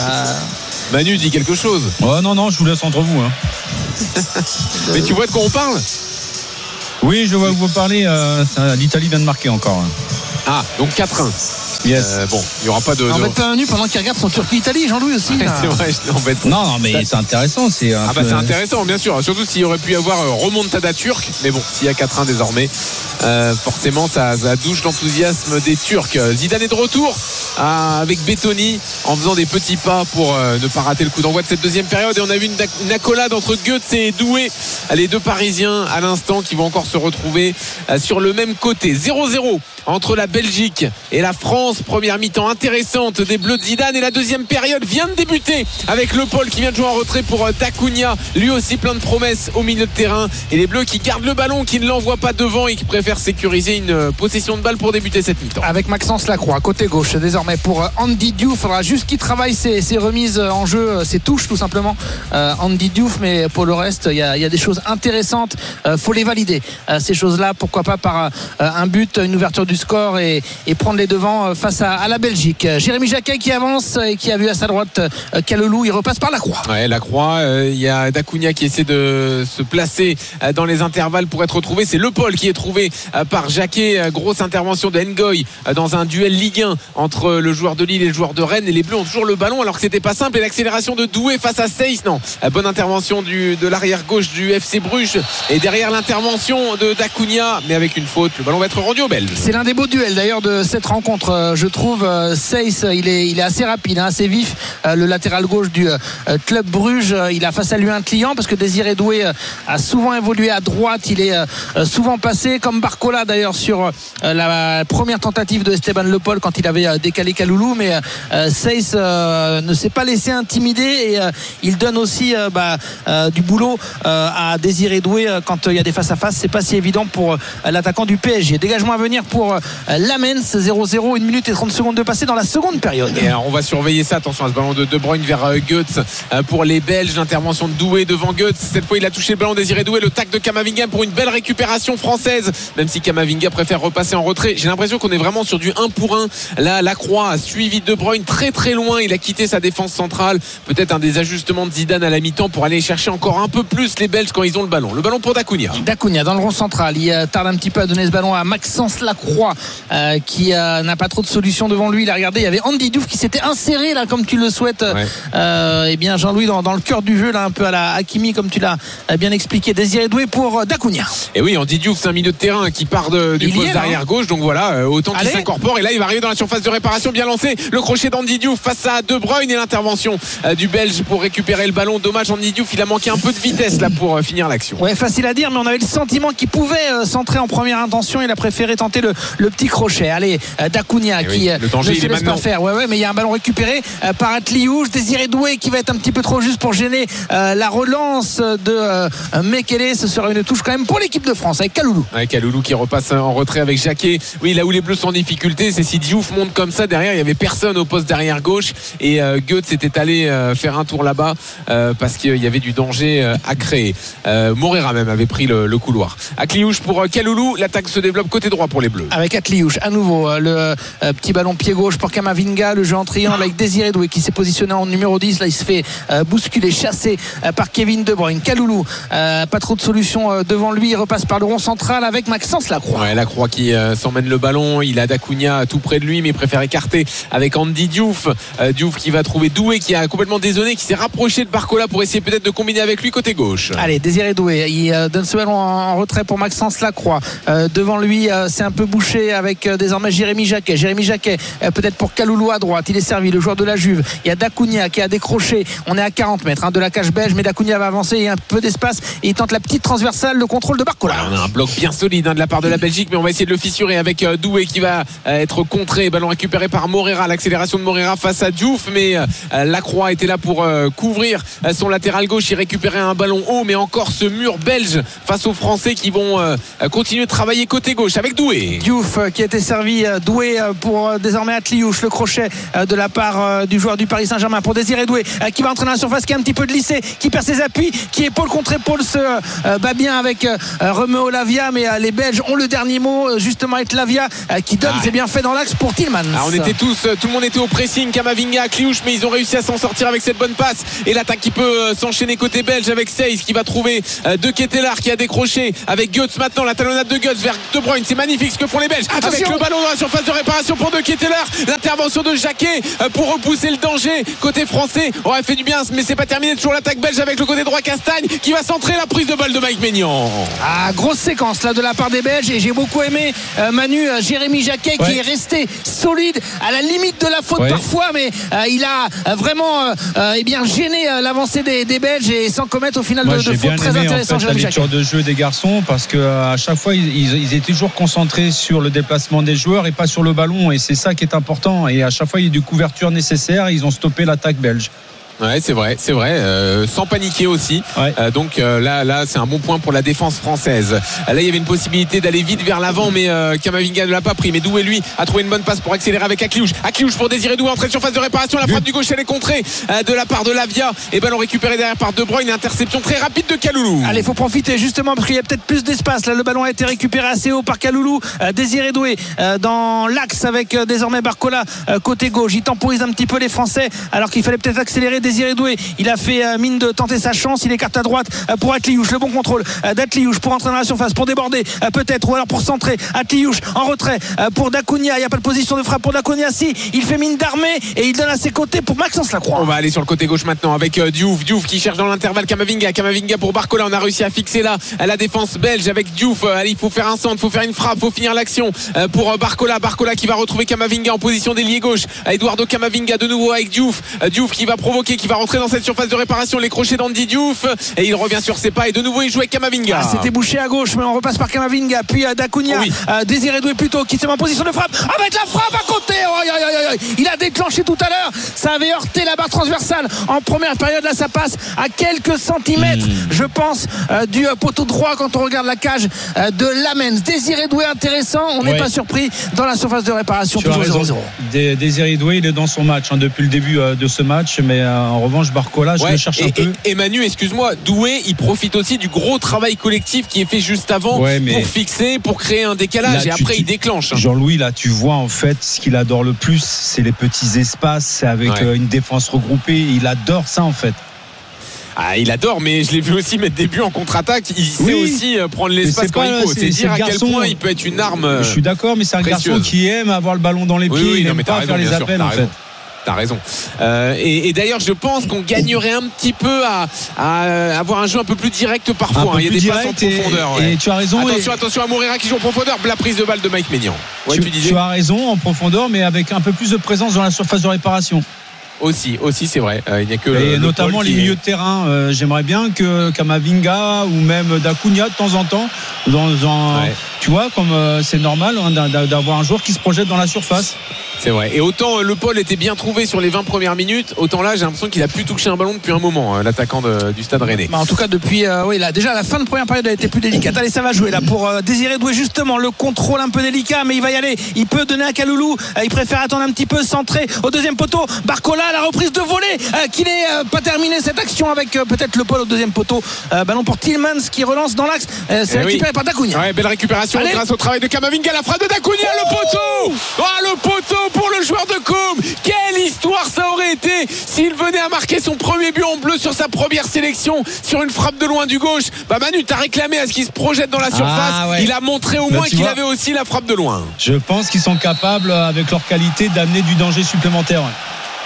Manu dit quelque chose. Non, je vous laisse entre vous. Mais tu vois de quoi on parle? Oui, je vois vous parler. L'Italie vient de marquer encore. Ah, donc 4-1. Yes. Bon, il n'y aura pas de. Embête pas Manu pendant qu'il regarde son Turquie-Italie, Jean-Louis aussi. Ouais, c'est vrai, je l'embête. Non, mais c'est intéressant. C'est intéressant, bien sûr. Surtout s'il y aurait pu y avoir remontada turque. Mais bon, s'il y a 4-1 désormais, forcément, ça douche l'enthousiasme des Turcs. Zidane est de retour avec Bettoni en faisant des petits pas pour ne pas rater le coup d'envoi de cette deuxième période. Et on a vu une accolade entre Goetz et Doué, les deux Parisiens à l'instant qui vont encore se retrouver sur le même côté. 0-0 entre la Belgique et la France. Première mi-temps intéressante des Bleus de Zidane, et la deuxième période vient de débuter avec Le Paul qui vient de jouer en retrait pour Dacunia, lui aussi plein de promesses au milieu de terrain, et les Bleus qui gardent le ballon, qui ne l'envoient pas devant et qui préfèrent sécuriser une possession de balle pour débuter cette mi-temps. Avec Maxence Lacroix côté gauche désormais pour Andy Diouf. Il faudra juste qu'il travaille ses remises en jeu, ses touches tout simplement, Andy Diouf, mais pour le reste il y a des choses intéressantes, faut les valider ces choses-là, pourquoi pas par un but, une ouverture du score et prendre les devants face à la Belgique. Jérémy Jacquet qui avance et qui a vu à sa droite Kaloulou, il repasse par Lacroix. Ouais, Lacroix, il y a Dacunia qui essaie de se placer dans les intervalles pour être retrouvé. C'est Le Paul qui est trouvé par Jacquet. Grosse intervention de Ngoy dans un duel Ligue 1 entre le joueur de Lille et le joueur de Rennes, et les Bleus ont toujours le ballon alors que c'était pas simple. Et l'accélération de Doué face à Seyss, bonne intervention de l'arrière gauche du FC Bruges, et derrière l'intervention de Dacunia, mais avec une faute, le ballon va être rendu aux Belges. C'est l'un des beaux duels d'ailleurs de cette rencontre, je trouve. Seyss, il est assez rapide, assez vif, le latéral gauche du club Bruges. Il a face à lui un client parce que Désiré Doué a souvent évolué à droite, il est souvent passé comme Barcola d'ailleurs sur la première tentative de Esteban Le Paul quand il avait décalé Kaloulou, mais Seyss ne s'est pas laissé intimider, et il donne aussi du boulot à Désiré Doué quand il y a des face à face. C'est pas si évident pour l'attaquant du PSG. Dégagement à venir pour Lamens. 0-0, 1 minute et 30 secondes de passé dans la seconde période. Et alors on va surveiller ça. Attention à ce ballon de De Bruyne vers Goetz pour les Belges. L'intervention de Doué devant Goetz. Cette fois il a touché le ballon, Désiré Doué. Le tac de Kamavinga pour une belle récupération française, même si Kamavinga préfère repasser en retrait. J'ai l'impression qu'on est vraiment sur du 1 pour 1. Là, Lacroix a suivi De Bruyne très très loin. Il a quitté sa défense centrale. Peut-être un des ajustements de Zidane à la mi-temps pour aller chercher encore un peu plus les Belges quand ils ont le ballon. Le ballon pour Dacunia. Dacunia dans le rond central. Il tarde un petit peu à donner ce ballon à Maxence Lacroix qui n'a pas trop de solutions devant lui. Il a regardé, il y avait Andy Diouf qui s'était inséré là comme tu le souhaites. Et bien Jean-Louis dans le cœur du jeu là, un peu à la Hakimi comme tu l'as bien expliqué. Désiré Doué pour Dacunia. Et oui, Andy Diouf c'est un milieu de terrain qui part du poste d'arrière gauche, donc voilà, autant qu'il s'incorpore, et là il va arriver dans la surface de réparation, bien lancé, le crochet d'Andy Diouf face à De Bruyne, et l'intervention du Belge pour récupérer le ballon. Dommage, Andy Diouf il a manqué un peu de vitesse là pour finir l'action. Ouais, facile à dire, mais on avait le sentiment qu'il pouvait centrer en première intention. Il a préféré tenter le petit crochet. Allez, Dacunia qui le danger, ne se laisse pas faire. Ouais, mais il y a un ballon récupéré par Atliouche. Désiré Doué qui va être un petit peu trop juste pour gêner la relance de Mekele. Ce sera une touche quand même pour l'équipe de France avec Kaloulou. Avec Kaloulou qui repasse en retrait avec Jacquet. Oui, là où les Bleus sont en difficulté, c'est si Diouf monte comme ça derrière, il y avait personne au poste d'arrière gauche, et Goetz était allé faire un tour là-bas parce qu'il y avait du danger à créer. Morera même avait pris le couloir. Atliouche pour Kaloulou, l'attaque se développe côté droit pour les Bleus. Avec Atliouche à nouveau, le petit ballon pied gauche pour Kamavinga, le jeu en triangle avec Désiré Doué qui s'est positionné en numéro 10. Là il se fait bousculer, chasser par Kevin De Bruyne. Kaloulou, pas trop de solutions devant lui, il repasse par le rond central avec Maxence Lacroix. Ouais, Lacroix qui s'emmène le ballon, il a Dacunia tout près de lui, mais il préfère écarter avec Andy Diouf. Diouf qui va trouver Doué qui a complètement désonné, qui s'est rapproché de Barcola pour essayer peut-être de combiner avec lui côté gauche. Allez, Désiré Doué, il donne ce ballon en retrait pour Maxence Lacroix. Devant lui, c'est un peu bouché avec désormais Jérémy Jacquet Jérémy Jacquet, peut-être pour Kaloulou à droite. Il est servi, le joueur de la Juve. Il y a Dacunia qui a décroché. On est à 40 mètres de la cage belge, mais Dacunia va avancer. Il y a un peu d'espace et il tente la petite transversale, le contrôle de Barcola. On a un bloc bien solide de la part de la Belgique, mais on va essayer de le fissurer avec Doué qui va être contré. Ballon récupéré par Moreira. L'accélération de Moreira face à Diouf, mais Lacroix était là pour couvrir son latéral gauche. Il récupérait un ballon haut, mais encore ce mur belge face aux Français qui vont continuer de travailler côté gauche avec Doué. Diouf qui a été servi, Doué pour désormais Atliouche, le crochet de la part du joueur du Paris Saint-Germain pour Désiré Doué qui va entrer dans la surface, qui a un petit peu de lycée, qui perd ses appuis, qui épaule contre épaule se bat bien avec Romeo Lavia, mais les Belges ont le dernier mot justement avec Lavia qui donne ses bienfaits dans l'axe pour Tillmans. On était tout le monde était au pressing, Kamavinga, Atliouche, mais ils ont réussi à s'en sortir avec cette bonne passe et l'attaque qui peut s'enchaîner côté belge avec Seyss qui va trouver De Ketelaere qui a décroché avec Götze. Maintenant la talonnade de Götze vers De Bruyne, c'est magnifique ce que font les Belges. Attention, avec le ballon dans la surface de réparation pour De Ketelaere, l'intervention de Jacquet pour repousser le danger côté français aurait fait du bien, mais c'est pas terminé. Toujours l'attaque belge avec le côté droit Castagne qui va centrer la prise de balle de Mike Maignan. Grosse séquence là de la part des Belges, et j'ai beaucoup aimé Manu Jérémy Jacquet qui est resté solide à la limite de la faute parfois, mais il a vraiment gêné l'avancée des Belges et sans commettre au final de faute très intéressante. La lecture de jeu des garçons, parce qu'à chaque fois ils étaient toujours concentrés sur le déplacement des joueurs et pas sur le ballon, et c'est ça qui est important, et à chaque fois il y a des couvertures nécessaires. Ils ont stoppé l'attaque belge. Ouais, c'est vrai, sans paniquer aussi. Donc là, c'est un bon point pour la défense française. Là, il y avait une possibilité d'aller vite vers l'avant, mais Kamavinga ne l'a pas pris. Mais Doué, lui, a trouvé une bonne passe pour accélérer avec Atliouche. Atliouche pour Désiré Doué, entrée de surface de réparation. La frappe du gauche, elle est contrée de la part de Lavia. Et ballon récupéré derrière par De Bruyne. Interception très rapide de Kaloulou. Allez, faut profiter justement parce qu'il y a peut-être plus d'espace. Là, le ballon a été récupéré assez haut par Kaloulou. Désiré Doué dans l'axe avec désormais Barcola côté gauche. Il temporise un petit peu les Français alors qu'il fallait peut-être accélérer. Désiré Doué, il a fait mine de tenter sa chance. Il écarte à droite pour Atliouche, le bon contrôle d'Atliouche pour entrer dans la surface, pour déborder peut-être, ou alors pour centrer. Atliouche en retrait pour Dacunia. Il n'y a pas de position de frappe pour Dacunia. Si, il fait mine d'armée et il donne à ses côtés pour Maxence Lacroix. On va aller sur le côté gauche maintenant avec Diouf qui cherche dans l'intervalle Kamavinga pour Barcola. On a réussi à fixer là la défense belge avec Diouf. Allez, il faut faire un centre, il faut faire une frappe, il faut finir l'action pour Barcola qui va retrouver Kamavinga en position d'ailier gauche. Eduardo Kamavinga de nouveau avec Diouf qui va provoquer, qui va rentrer dans cette surface de réparation, les crochets d'Andy Diouf, et il revient sur ses pas et de nouveau il joue avec Kamavinga. C'était bouché à gauche, mais on repasse par Kamavinga, puis Dacunia, Désiré Doué plutôt, qui se met en position de frappe avec la frappe à côté. Il a déclenché tout à l'heure, ça avait heurté la barre transversale en première période. Là ça passe à quelques centimètres je pense du poteau droit quand on regarde la cage de Lamens. Désiré Doué intéressant, on n'est pas surpris dans la surface de réparation. Toujours 0-0. Désiré Doué, il est dans son match depuis le début de ce match, mais en revanche Barcola, je le cherche un peu. Et Manu, excuse-moi, Doué, il profite aussi du gros travail collectif qui est fait juste avant pour fixer, pour créer un décalage, là, et après il déclenche. Jean-Louis, là tu vois en fait ce qu'il adore le plus, c'est les petits espaces avec une défense regroupée. Il adore ça en fait. Il adore, mais je l'ai vu aussi mettre des buts en contre-attaque. Il sait aussi prendre l'espace quand il faut. C'est dire à quel point il peut être une arme. Je suis d'accord, mais c'est un garçon qui aime avoir le ballon dans les pieds. Il n'aime pas faire les appels en fait. T'as raison. Et d'ailleurs, je pense qu'on gagnerait un petit peu à avoir un jeu un peu plus direct parfois. Il y a des passes en profondeur. Et tu as raison. Attention à Moreira qui joue en profondeur. La prise de balle de Mike Maignan. Tu as raison, en profondeur, mais avec un peu plus de présence dans la surface de réparation. Aussi c'est vrai. Il n'y a que et notamment les milieux de terrain. J'aimerais bien que Kamavinga ou même Dacunia de temps en temps, tu vois, comme c'est normal d'avoir un joueur qui se projette dans la surface. C'est vrai. Et autant Le Paul était bien trouvé sur les 20 premières minutes, autant là j'ai l'impression qu'il a plus touché un ballon depuis un moment, l'attaquant du Stade Rennais. En tout cas depuis là, déjà la fin de première période a été plus délicate. Allez, ça va jouer là pour Désiré Doué, justement le contrôle un peu délicat, mais il va y aller. Il peut donner à Kaloulou. Il préfère attendre un petit peu, centré au deuxième poteau. Barcola, la reprise de volée qui n'est pas terminée cette action avec peut-être Le Paul au deuxième poteau. Ballon pour Tillmans qui relance dans l'axe. C'est récupéré par Dacunia. Belle récupération grâce au travail de Kamavinga. La frappe de Dacunia, le poteau. Le poteau pour le joueur de Côme. Quelle histoire ça aurait été s'il venait à marquer son premier but en bleu sur sa première sélection sur une frappe de loin du gauche. Manu, t'as réclamé à ce qu'il se projette dans la surface. Il a montré au moins qu'il avait aussi la frappe de loin. Je pense qu'ils sont capables avec leur qualité d'amener du danger supplémentaire.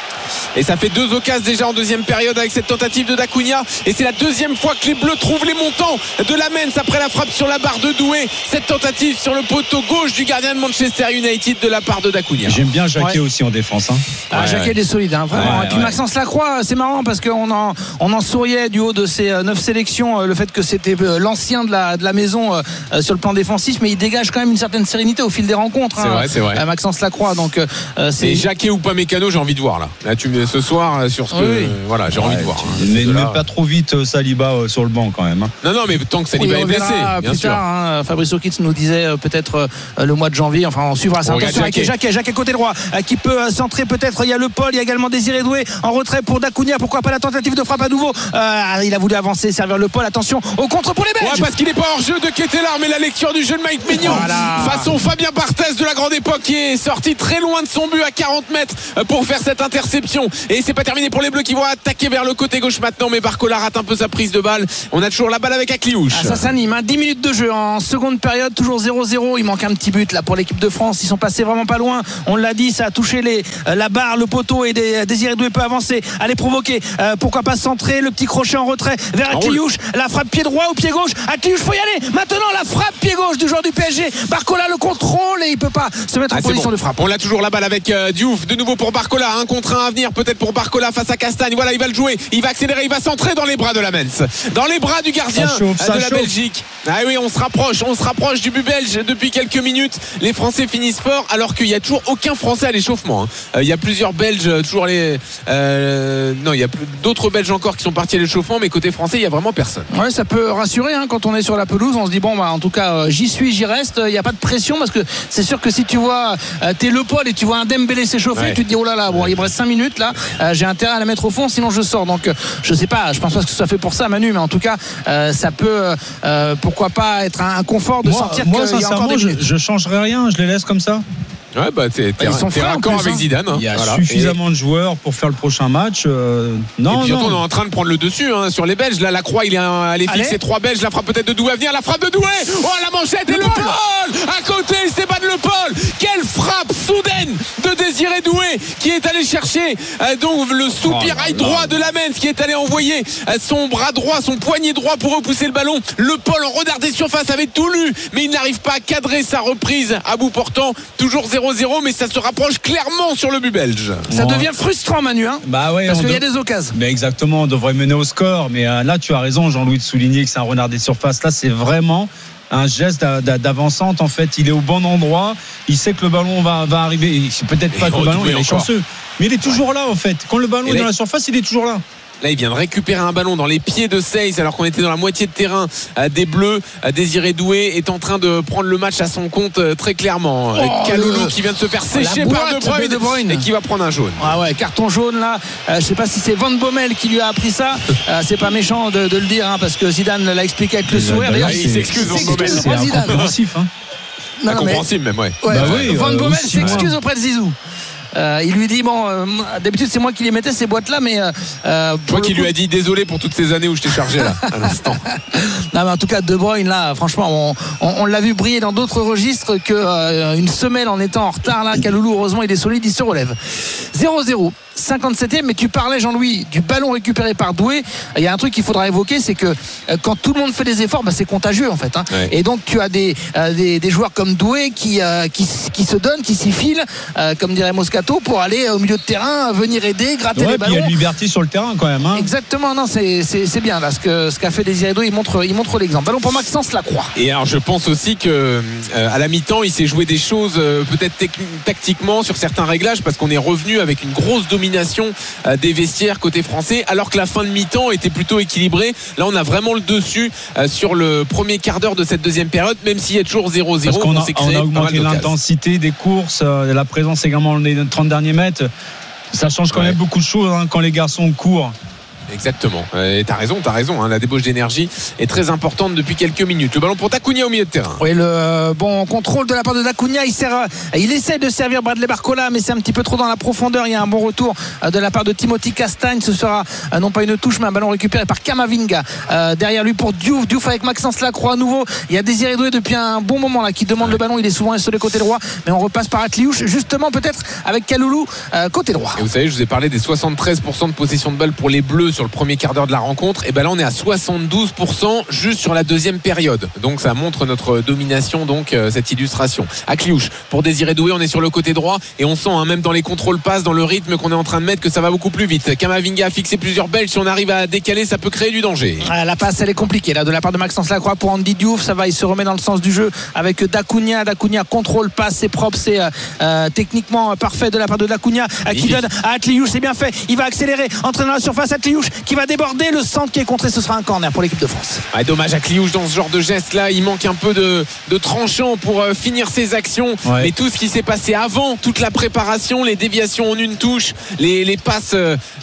Et ça fait 2 occasions déjà en deuxième période avec cette tentative de D'Acunha. Et c'est la deuxième fois que les Bleus trouvent les montants de Lamens après la frappe sur la barre de Doué. Cette tentative sur le poteau gauche du gardien de Manchester United de la part de D'Acunha. J'aime bien Jacquet aussi en défense. Jacquet, il est solide, vraiment. Et puis Maxence Lacroix, c'est marrant parce qu'on en souriait du haut de ses 9 sélections, le fait que c'était l'ancien de la maison sur le plan défensif, mais il dégage quand même une certaine sérénité au fil des rencontres. C'est vrai. Maxence Lacroix. Donc, c'est Jacquet ou pas Mécano, j'ai envie de voir là. Là, ce soir sur ce que voilà, j'ai envie de voir. Mais pas trop vite Saliba sur le banc quand même. Non, mais tant que Saliba est blessé, bien sûr. Fabrice Okitz nous disait peut-être le mois de janvier. Enfin, on suivra ça. Attention avec Jacquet côté droit qui peut centrer peut-être. Il y a Le Paul, il y a également Désiré Doué en retrait pour D'Acunha. Pourquoi pas la tentative de frappe à nouveau. Il a voulu avancer, servir Le Paul. Attention au contre pour les Belges. Parce qu'il n'est pas hors jeu de Ketelaar, mais la lecture du jeu de Mike Maignan. Façon Fabien Barthez de la grande époque qui est sorti très loin de son but à 40 mètres pour faire cette interception. Et c'est pas terminé pour les Bleus qui vont attaquer vers le côté gauche maintenant, mais Barcola rate un peu sa prise de balle. On a toujours la balle avec Akliouche. Ça s'anime, 10 minutes de jeu en seconde période, toujours 0-0. Il manque un petit but là pour l'équipe de France. Ils sont passés vraiment pas loin. On l'a dit, ça a touché la barre, le poteau, et Désiré Doué peut avancer, aller provoquer. Pourquoi pas centrer, le petit crochet en retrait vers Akliouche. La frappe pied droit ou pied gauche. Akliouche, faut y aller. Maintenant la frappe pied gauche du joueur du PSG. Barcola le contrôle et il peut pas se mettre en position de frappe. On a toujours la balle avec Diouf, de nouveau pour Barcola, 1 contre 1 à venir peut-être pour Barcola face à Castagne. Voilà, il va le jouer, il va accélérer, il va centrer dans les bras de Lamens, dans les bras du gardien de la Belgique. On se rapproche du but belge depuis quelques minutes. Les Français finissent fort alors qu'il n'y a toujours aucun Français à l'échauffement. Il y a plusieurs Belges, toujours il y a d'autres Belges encore qui sont partis à l'échauffement, mais côté français il n'y a vraiment personne. Ouais, ça peut rassurer quand on est sur la pelouse. On se dit en tout cas j'y reste. Il n'y a pas de pression parce que c'est sûr que si tu vois t'es Le Paul et tu vois un Dembélé s'échauffer, tu te dis oh là là, il me reste 5 minutes là, j'ai intérêt à la mettre au fond sinon je sors. Donc je sais pas, je pense pas que ce soit fait pour ça Manu, mais en tout cas ça peut pourquoi pas être un confort de sentir qu'il y a encore des minutes. Je changerai rien, je les laisse comme ça. T'es raccord avec Zidane. Il y a suffisamment de joueurs pour faire le prochain match. On est en train de prendre le dessus sur les Belges. Là, Lacroix, il est allé fixer 3 Belges. La frappe peut-être de Doué à venir. La frappe de Doué. La manchette et Le Paul à côté. Stéphane Le Paul. Quelle frappe soudaine de Désiré Doué qui est allé chercher donc le soupirail droit de Lamens, qui est allé envoyer son bras droit, son poignet droit pour repousser le ballon. Le Paul en renard des surfaces avait tout lu, mais il n'arrive pas à cadrer sa reprise à bout portant. Toujours 0-0, mais ça se rapproche clairement sur le but belge. Ça devient frustrant, Manu, parce qu'il y a des occasions. Mais exactement, on devrait mener au score. Mais là, tu as raison, Jean-Louis, de souligner que c'est un renard des surfaces. Là, c'est vraiment un geste d'avancante. En fait, il est au bon endroit. Il sait que le ballon va arriver. C'est peut-être pas que le ballon, il est chanceux. Mais il est toujours là, en fait. Quand le ballon est dans la surface, il est toujours là. Là, il vient de récupérer un ballon dans les pieds de Seyss alors qu'on était dans la moitié de terrain des Bleus. Désiré Doué est en train de prendre le match à son compte très clairement. Kaloulou qui vient de se faire sécher par De Bruyne et qui va prendre un jaune. Carton jaune là. Je sais pas si c'est Van Bommel qui lui a appris ça. C'est pas méchant de le dire parce que Zidane l'a expliqué avec le sourire. D'ailleurs, il s'excuse Van Bommel. C'est incompréhensif. Incompréhensible même, Van Bommel s'excuse auprès de Zizou. Il lui dit d'habitude c'est moi qui les mettais ces boîtes là, mais toi qui lui a dit désolé pour toutes ces années où je t'ai chargé là à l'instant. Non, mais en tout cas De Bruyne là, franchement on l'a vu briller dans d'autres registres que une semaine en étant en retard là. Kaloulou, heureusement il est solide, il se relève. 0-0, 57e. Mais tu parlais, Jean-Louis, du ballon récupéré par Doué. Il y a un truc qu'il faudra évoquer, c'est que quand tout le monde fait des efforts, c'est contagieux en fait. Et donc tu as des joueurs comme Doué qui se donnent, qui s'y filent, comme dirait Moscato, pour aller au milieu de terrain, venir aider, gratter les ballons. Il y a une liberté sur le terrain quand même. Exactement, non, c'est bien là ce qu'a fait Désiré Doué. Il montre l'exemple. Ballon pour Maxence Lacroix. Et alors je pense aussi que à la mi-temps, il s'est joué des choses peut-être tactiquement sur certains réglages, parce qu'on est revenu avec une grosse domination des vestiaires côté français, alors que la fin de mi-temps était plutôt équilibrée. Là, on a vraiment le dessus sur le premier quart d'heure de cette deuxième période, même s'il y a toujours 0-0. Parce qu'on a augmenté l'intensité des courses, la présence également dans les 30 derniers mètres. Ça change quand même beaucoup de choses quand les garçons courent. Exactement. Et t'as raison. Hein. La débauche d'énergie est très importante depuis quelques minutes. Le ballon pour Dacunia au milieu de terrain. Oui, le bon contrôle de la part de Dacunia. Il essaie de servir Bradley Barcola, mais c'est un petit peu trop dans la profondeur. Il y a un bon retour de la part de Timothy Castagne. Ce sera non pas une touche, mais un ballon récupéré par Kamavinga. Derrière lui pour Diouf avec Maxence Lacroix à nouveau. Il y a Désiré Doué depuis un bon moment là qui demande le ballon. Il est souvent sur le côté droit, mais on repasse par Atliouche, justement peut-être avec Kaloulou côté droit. Et vous savez, je vous ai parlé des 73% de possession de balle pour les Bleus sur le premier quart d'heure de la rencontre. Et ben là on est à 72% juste sur la deuxième période. Donc ça montre notre domination, donc cette illustration. Atliouche pour Désiré Doué, on est sur le côté droit et on sent même dans les contrôles passes, dans le rythme qu'on est en train de mettre, que ça va beaucoup plus vite. Kamavinga a fixé plusieurs Belges. Si on arrive à décaler, ça peut créer du danger. La passe elle est compliquée là de la part de Maxence Lacroix pour Andy Diouf. Ça va, il se remet dans le sens du jeu avec Dacunia. Contrôle passe, c'est propre, c'est techniquement parfait de la part de Dacunia qui donne à Atliouche. C'est bien fait, il va accélérer, entrer dans la surface. Atliouche qui va déborder, le centre qui est contré, ce sera un corner pour l'équipe de France. Dommage, Atliouche dans ce genre de geste là, il manque un peu de tranchant pour finir ses actions. Mais tout ce qui s'est passé avant, toute la préparation, les déviations en une touche, les passes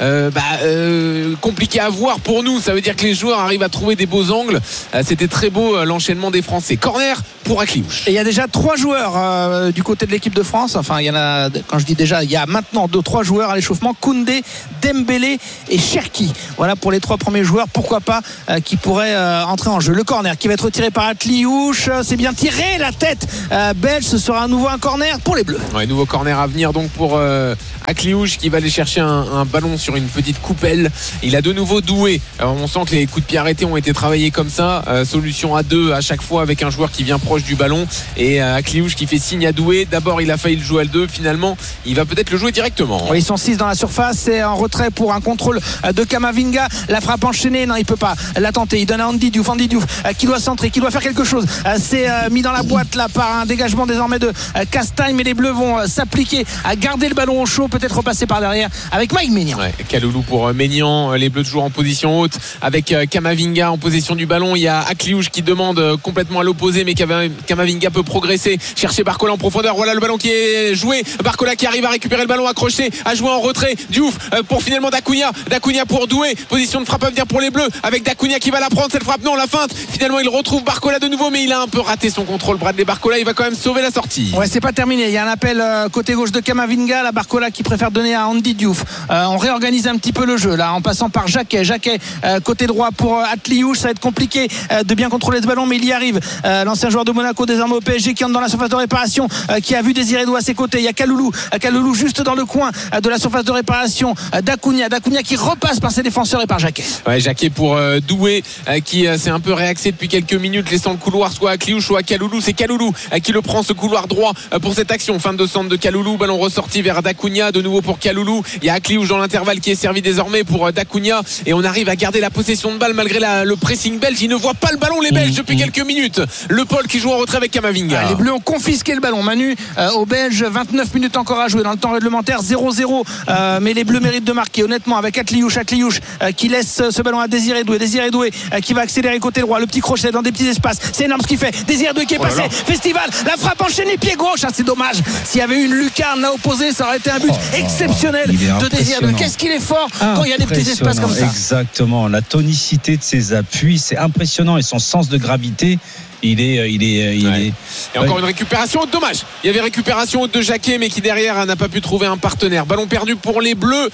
compliquées à voir pour nous, ça veut dire que les joueurs arrivent à trouver des beaux angles. C'était très beau l'enchaînement des Français. Corner pour Atliouche. Et il y a déjà 3 joueurs du côté de l'équipe de France. Enfin, il y en a, quand je dis déjà, il y a maintenant 2-3 joueurs à l'échauffement. Koundé, Dembélé et Cherki. Voilà pour les 3 premiers joueurs, pourquoi pas, qui pourraient entrer en jeu. Le corner qui va être tiré par Atliouche. C'est bien tiré, la tête belge. Ce sera à nouveau un corner pour les Bleus. Nouveau corner à venir donc pour Atliouche qui va aller chercher un ballon sur une petite coupelle. Il a de nouveau Doué. Alors, on sent que les coups de pied arrêtés ont été travaillés comme ça. Solution à 2 à chaque fois avec un joueur qui vient proche du ballon. Et Atliouche qui fait signe à Doué. D'abord il a failli le jouer à 2, finalement il va peut-être le jouer directement. Ils sont 6 dans la surface, c'est en retrait pour un contrôle de Kamavinga. La frappe enchaînée, non, il peut pas la tenter. Il donne à Andy Diouf qui doit centrer, qui doit faire quelque chose. C'est mis dans la boîte là par un dégagement désormais de Castagne, mais les Bleus vont s'appliquer à garder le ballon au chaud, peut-être repasser par derrière avec Mike Maignan. Kaloulou pour Maignan, les Bleus toujours en position haute avec Kamavinga en possession du ballon. Il y a Atliouche qui demande complètement à l'opposé, mais Kamavinga peut progresser, chercher Barcola en profondeur. Voilà le ballon qui est joué, Barcola qui arrive à récupérer le ballon accroché, à jouer en retrait. Diouf pour finalement Dacunia pour Doué, position de frappe à venir pour les Bleus avec Dacunia qui va la prendre, cette frappe, non, la feinte, finalement il retrouve Barcola de nouveau, mais il a un peu raté son contrôle. Bradley Barcola, il va quand même sauver la sortie. C'est pas terminé, il y a un appel côté gauche de Kamavinga, la Barcola qui préfère donner à Andy Diouf. On réorganise un petit peu le jeu là en passant par Jacquet côté droit pour Atliouche. Ça va être compliqué de bien contrôler ce ballon, mais il y arrive. L'ancien joueur de Monaco, désormais au PSG, qui entre dans la surface de réparation, qui a vu Désiré Doué à ses côtés. Il y a Kaloulou juste dans le coin de la surface de réparation. Dacunia qui repasse par ses défenseurs et par Jacquet. Jacquet pour Doué qui s'est un peu réaxé depuis quelques minutes, laissant le couloir soit à Atliouche soit à Kaloulou. C'est Kaloulou qui le prend, ce couloir droit pour cette action. Fin de centre de Kaloulou, ballon ressorti vers Dacunia, de nouveau pour Kaloulou. Il y a Atliouche dans l'intervalle qui est servi désormais pour Dacunia, et on arrive à garder la possession de balle malgré le pressing belge. Ils ne voient pas le ballon, les Belges, depuis quelques minutes. Le Paul qui joue en retrait avec Kamavinga. Les Bleus ont confisqué le ballon, Manu, aux Belges. 29 minutes encore à jouer dans le temps réglementaire, 0-0, mais les Bleus méritent de marquer honnêtement avec Atliouche qui laisse ce ballon à Désiré Doué qui va accélérer côté droit, le petit crochet dans des petits espaces, c'est énorme ce qu'il fait. Désiré Doué qui est passé, Festival, la frappe enchaînée pied gauche, c'est dommage. S'il y avait eu une lucarne là opposée, ça aurait été un but exceptionnel de Désiré Doué. Qu'est-ce qu'il est fort quand il y a des petits espaces comme ça. Exactement, la tonicité de ses appuis, c'est impressionnant, et son sens de gravité. Il est. Et encore une récupération haute, dommage. Il y avait récupération haute de Jacquet, mais qui derrière n'a pas pu trouver un partenaire. Ballon perdu pour les Bleus,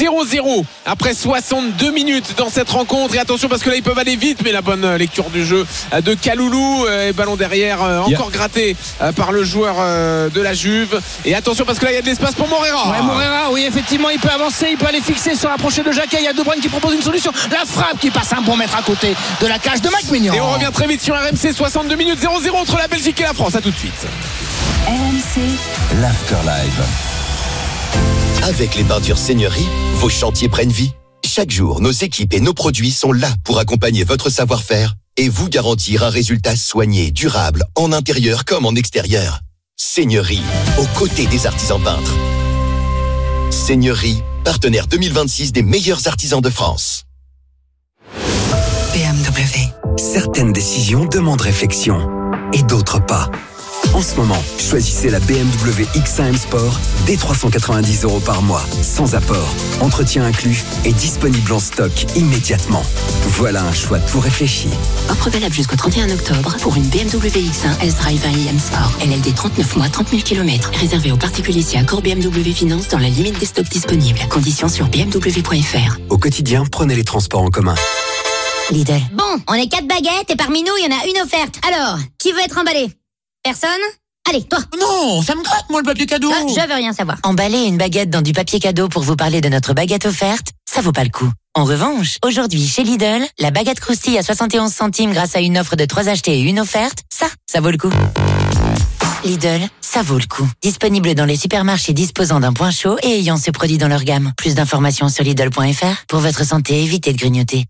0-0 après 62 minutes dans cette rencontre. Et attention parce que là ils peuvent aller vite, mais la bonne lecture du jeu de Kaloulou, et ballon derrière encore gratté par le joueur de la Juve. Et attention parce que là il y a de l'espace pour Moreira. Moreira, oui, effectivement, il peut avancer, il peut aller fixer, se rapprocher de Jacquet. Il y a De Bruyne qui propose une solution, la frappe qui passe un bon mètre à côté de la cage de Mike Maignan. Et on revient très vite sur RMC. 62 minutes, 0-0 entre la Belgique et la France. À tout de suite. RMC, l'Afterlive. Avec les peintures Seigneurie, vos chantiers prennent vie. Chaque jour, nos équipes et nos produits sont là pour accompagner votre savoir-faire et vous garantir un résultat soigné, durable, en intérieur comme en extérieur. Seigneurie, aux côtés des artisans peintres. Seigneurie, partenaire 2026 des meilleurs artisans de France. BMW. Certaines décisions demandent réflexion et d'autres pas. En ce moment, choisissez la BMW X1 M Sport dès 390 € par mois, sans apport, entretien inclus et disponible en stock immédiatement. Voilà un choix tout réfléchi. Offre valable jusqu'au 31 octobre pour une BMW X1 S-Drive 1 IM Sport. LLD 39 mois, 30 000 km. Réservé aux particuliers si accord BMW Finance dans la limite des stocks disponibles. Conditions sur bmw.fr. Au quotidien, prenez les transports en commun. Lidl. Bon, on est 4 baguettes et parmi nous, il y en a une offerte. Alors, qui veut être emballé? Personne? Allez, toi. Non, ça me gratte, moi, le papier cadeau. Je veux rien savoir. Emballer une baguette dans du papier cadeau pour vous parler de notre baguette offerte, ça vaut pas le coup. En revanche, aujourd'hui, chez Lidl, la baguette croustille à 71 centimes grâce à une offre de 3 achetés et une offerte, ça vaut le coup. Lidl, ça vaut le coup. Disponible dans les supermarchés disposant d'un point chaud et ayant ce produit dans leur gamme. Plus d'informations sur Lidl.fr. Pour votre santé, évitez de grignoter.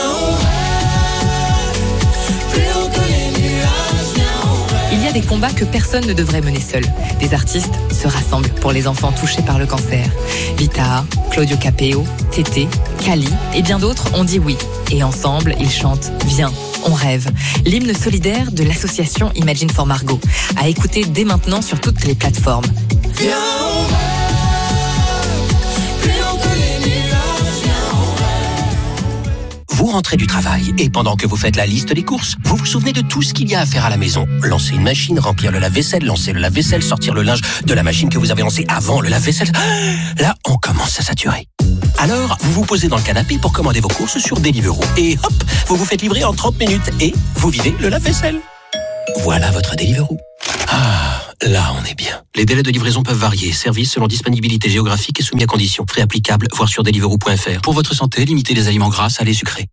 Il y a des combats que personne ne devrait mener seul. Des artistes se rassemblent pour les enfants touchés par le cancer. Vita, Claudio Capeo, Tété, Kali et bien d'autres ont dit oui. Et ensemble, ils chantent « Viens, on rêve ». L'hymne solidaire de l'association Imagine for Margot. À écouter dès maintenant sur toutes les plateformes. Viens, on rêve. Vous rentrez du travail et pendant que vous faites la liste des courses, vous vous souvenez de tout ce qu'il y a à faire à la maison. Lancer une machine, remplir le lave-vaisselle, lancer le lave-vaisselle, sortir le linge de la machine que vous avez lancée avant le lave-vaisselle. Là, on commence à saturer. Alors, vous vous posez dans le canapé pour commander vos courses sur Deliveroo. Et hop, vous vous faites livrer en 30 minutes et vous videz le lave-vaisselle. Voilà votre Deliveroo. Ah, là on est bien. Les délais de livraison peuvent varier. Service selon disponibilité géographique et soumis à conditions. Frais applicables, voir sur deliveroo.fr. Pour votre santé, limitez les aliments gras, salés, sucrés.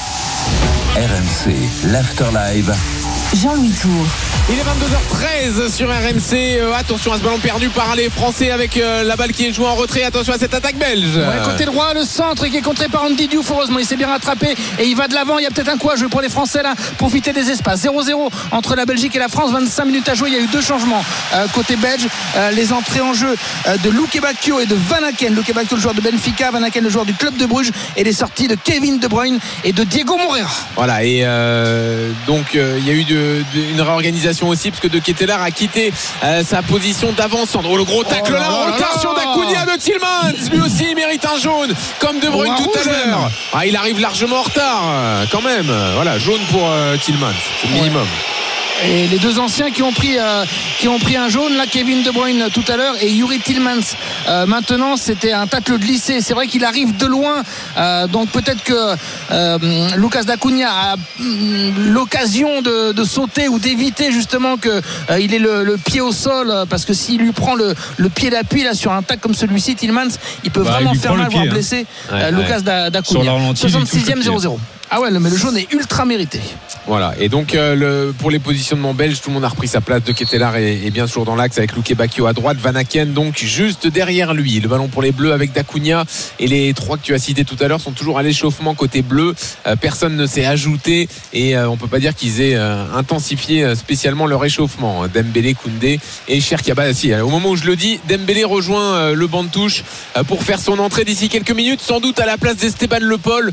RMC, l'Afterlive. Jean-Louis Tour. Il est 22h13 sur RMC. Attention à ce ballon perdu par les Français avec la balle qui est jouée en retrait. Attention à cette attaque belge. Ouais, côté droit, le centre qui est contré par Andy Diouf. Heureusement, il s'est bien rattrapé et il va de l'avant. Il y a peut-être un coup à jouer pour les Français là. Profiter des espaces. 0-0 entre la Belgique et la France. 25 minutes à jouer. Il y a eu 2 changements côté belge. Les entrées en jeu de Luke Bacchio et de Van Aken. Luke Bacchio, le joueur de Benfica. Van Aken, le joueur du club de Bruges. Et les sorties de Kevin De Bruyne et de Diego Moreira. Voilà. Et donc il y a eu une réorganisation aussi parce que De Ketelaere a quitté sa position d'avant-centre. Oh, le gros tacle là en retard sur Dacunia de Tielemans. Lui aussi il mérite un jaune comme De Bruyne tout à l'heure. Ah, il arrive largement en retard quand même. Voilà, jaune pour Tielemans, c'est le minimum. Et les 2 anciens qui ont pris un jaune là, Kevin De Bruyne tout à l'heure et Yuri Tielemans maintenant. C'était un tacle glissé. C'est vrai qu'il arrive de loin, donc peut-être que Lucas Dacunia a l'occasion de sauter ou d'éviter justement que il ait le pied au sol, parce que s'il lui prend le pied d'appui là sur un tacle comme celui-ci, Tielemans il peut vraiment faire mal, voire blesser Lucas Dacunia. 66e 0-0. Ah ouais, mais le jaune est ultra mérité. Voilà, et donc pour les positionnements belges, tout le monde a repris sa place. De Ketelaere est bien toujours dans l'axe avec Luke Bacchio à droite, Van Aken donc juste derrière lui. Le ballon pour les Bleus avec Dacunia, et les 3 que tu as cités tout à l'heure sont toujours à l'échauffement côté bleu. Personne ne s'est ajouté et on peut pas dire qu'ils aient intensifié spécialement leur échauffement. Dembélé, Koundé et Cherki. Bah si, au moment où je le dis, Dembélé rejoint le banc de touche pour faire son entrée d'ici quelques minutes, sans doute à la place d'Esteban Le Paul,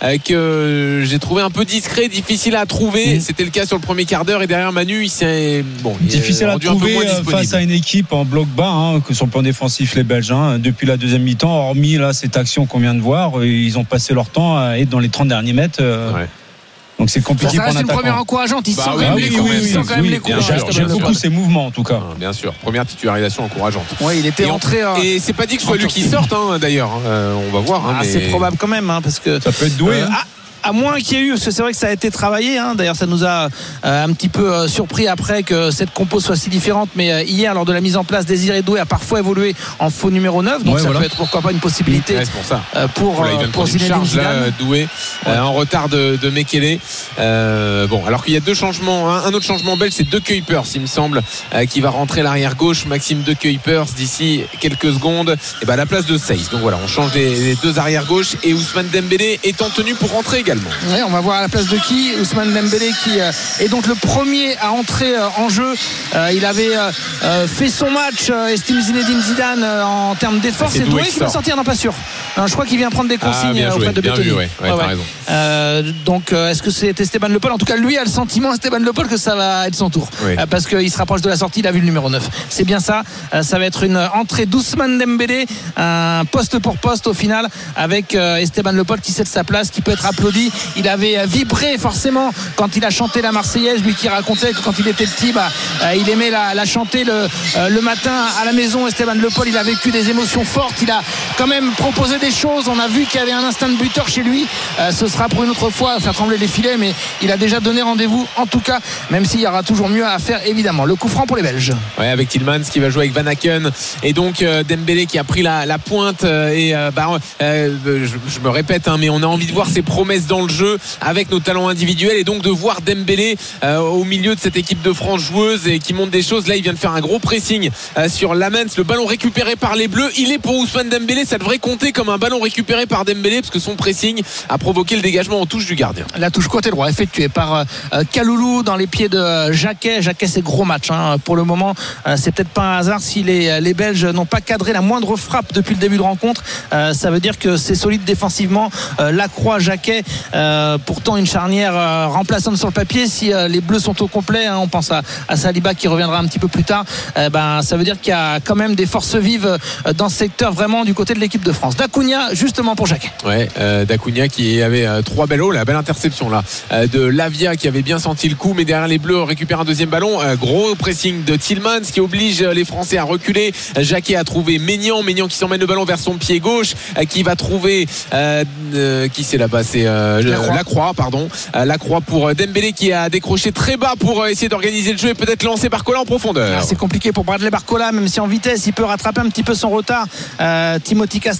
que j'ai trouvé un peu discret, difficile à trouver. C'était le cas sur le premier quart d'heure, et derrière Manu il s'est difficile à trouver face à une équipe en bloc bas, que sur le plan défensif les Belges, depuis la deuxième mi-temps, hormis là cette action qu'on vient de voir, ils ont passé leur temps à être dans les 30 derniers mètres. Donc c'est compliqué pour un attaquant. Ça reste une première encourageante. Ils sont quand même les coups. J'aime beaucoup ses mouvements en tout cas. Bien sûr, première titularisation encourageante. Ouais, il était entré. Et c'est pas dit que ce soit lui qui sorte d'ailleurs. On va voir. Mais c'est probable quand même, parce que ça peut être doué. À moins qu'il y ait eu, parce que c'est vrai que ça a été travaillé, d'ailleurs ça nous a un petit peu surpris après que cette compo soit si différente, mais hier lors de la mise en place, Désiré Doué a parfois évolué en faux numéro 9, donc ça peut être pourquoi pas une possibilité pour ça. pour Zinedine Zidane. Doué en retard de Mekele. Alors qu'il y a 2 changements, un autre changement belge, c'est De Kuipers il me semble, qui va rentrer l'arrière gauche, Maxime De Kuipers d'ici quelques secondes, et à la place de Seyss. Donc voilà, on change les 2 arrière gauche, et Ousmane Dembélé est en tenue pour rentrer également. Ouais, on va voir à la place de qui. Ousmane Dembélé qui est donc le premier à entrer en jeu. Il avait fait son match, estime Zinedine Zidane, en termes d'effort. C'est Doué qui va sortir, non pas sûr. Non, je crois qu'il vient prendre des consignes auprès de Bettoni. T'as raison. Donc est-ce que c'est Esteban Le Paul? En tout cas, lui a le sentiment, Esteban Le Paul, que ça va être son tour, parce qu'il se rapproche de la sortie. Il a vu le numéro 9. C'est bien ça. Ça va être une entrée d'Ousmane Dembélé, un poste pour poste au final, avec Esteban Le Paul qui cède sa place, qui peut être applaudi. Il avait vibré forcément quand il a chanté la Marseillaise, lui qui racontait que quand il était petit, il aimait la chanter le matin à la maison. Esteban Le Paul, il a vécu des émotions fortes. Il a quand même proposé des choses. On a vu qu'il y avait un instinct de buteur chez lui. Ce sera pour une autre fois faire trembler les filets, mais il a déjà donné rendez-vous, en tout cas, même s'il y aura toujours mieux à faire, évidemment. Le coup franc pour les Belges. Ouais, avec Tillmans qui va jouer avec Van Aken, et donc Dembélé qui a pris la pointe, je me répète, mais on a envie de voir ses promesses dans le jeu avec nos talents individuels, et donc de voir Dembélé au milieu de cette équipe de France joueuse et qui montre des choses. Là, il vient de faire un gros pressing sur Lamens. Le ballon récupéré par les Bleus, il est pour Ousmane Dembélé. Ça devrait compter comme un ballon récupéré par Dembélé, parce que son pressing a provoqué le dégagement en touche du gardien. La touche côté droit effectuée par Kaloulou dans les pieds de Jacquet. Jacquet, c'est gros match pour le moment. C'est peut-être pas un hasard si les Belges n'ont pas cadré la moindre frappe depuis le début de rencontre. Ça veut dire que c'est solide défensivement. Lacroix, Jacquet, pourtant une charnière remplaçante sur le papier. Si les Bleus sont au complet, on pense à Saliba qui reviendra un petit peu plus tard, ça veut dire qu'il y a quand même des forces vives dans ce secteur, vraiment du côté de l'équipe de France. D'Acunha justement pour Jacquet. D'Acunha qui avait 3 belles la belle interception là de Lavia qui avait bien senti le coup, mais derrière les Bleus récupèrent un deuxième ballon. Gros pressing de Tillmans qui oblige les Français à reculer. Jacquet a trouvé Maignan qui s'emmène le ballon vers son pied gauche, qui va trouver qui c'est là-bas, c'est Lacroix pour Dembélé qui a décroché très bas pour essayer d'organiser le jeu et peut-être lancé Barcola en profondeur. C'est compliqué pour Bradley Barcola, même si en vitesse il peut rattraper un petit peu son retard. Timothy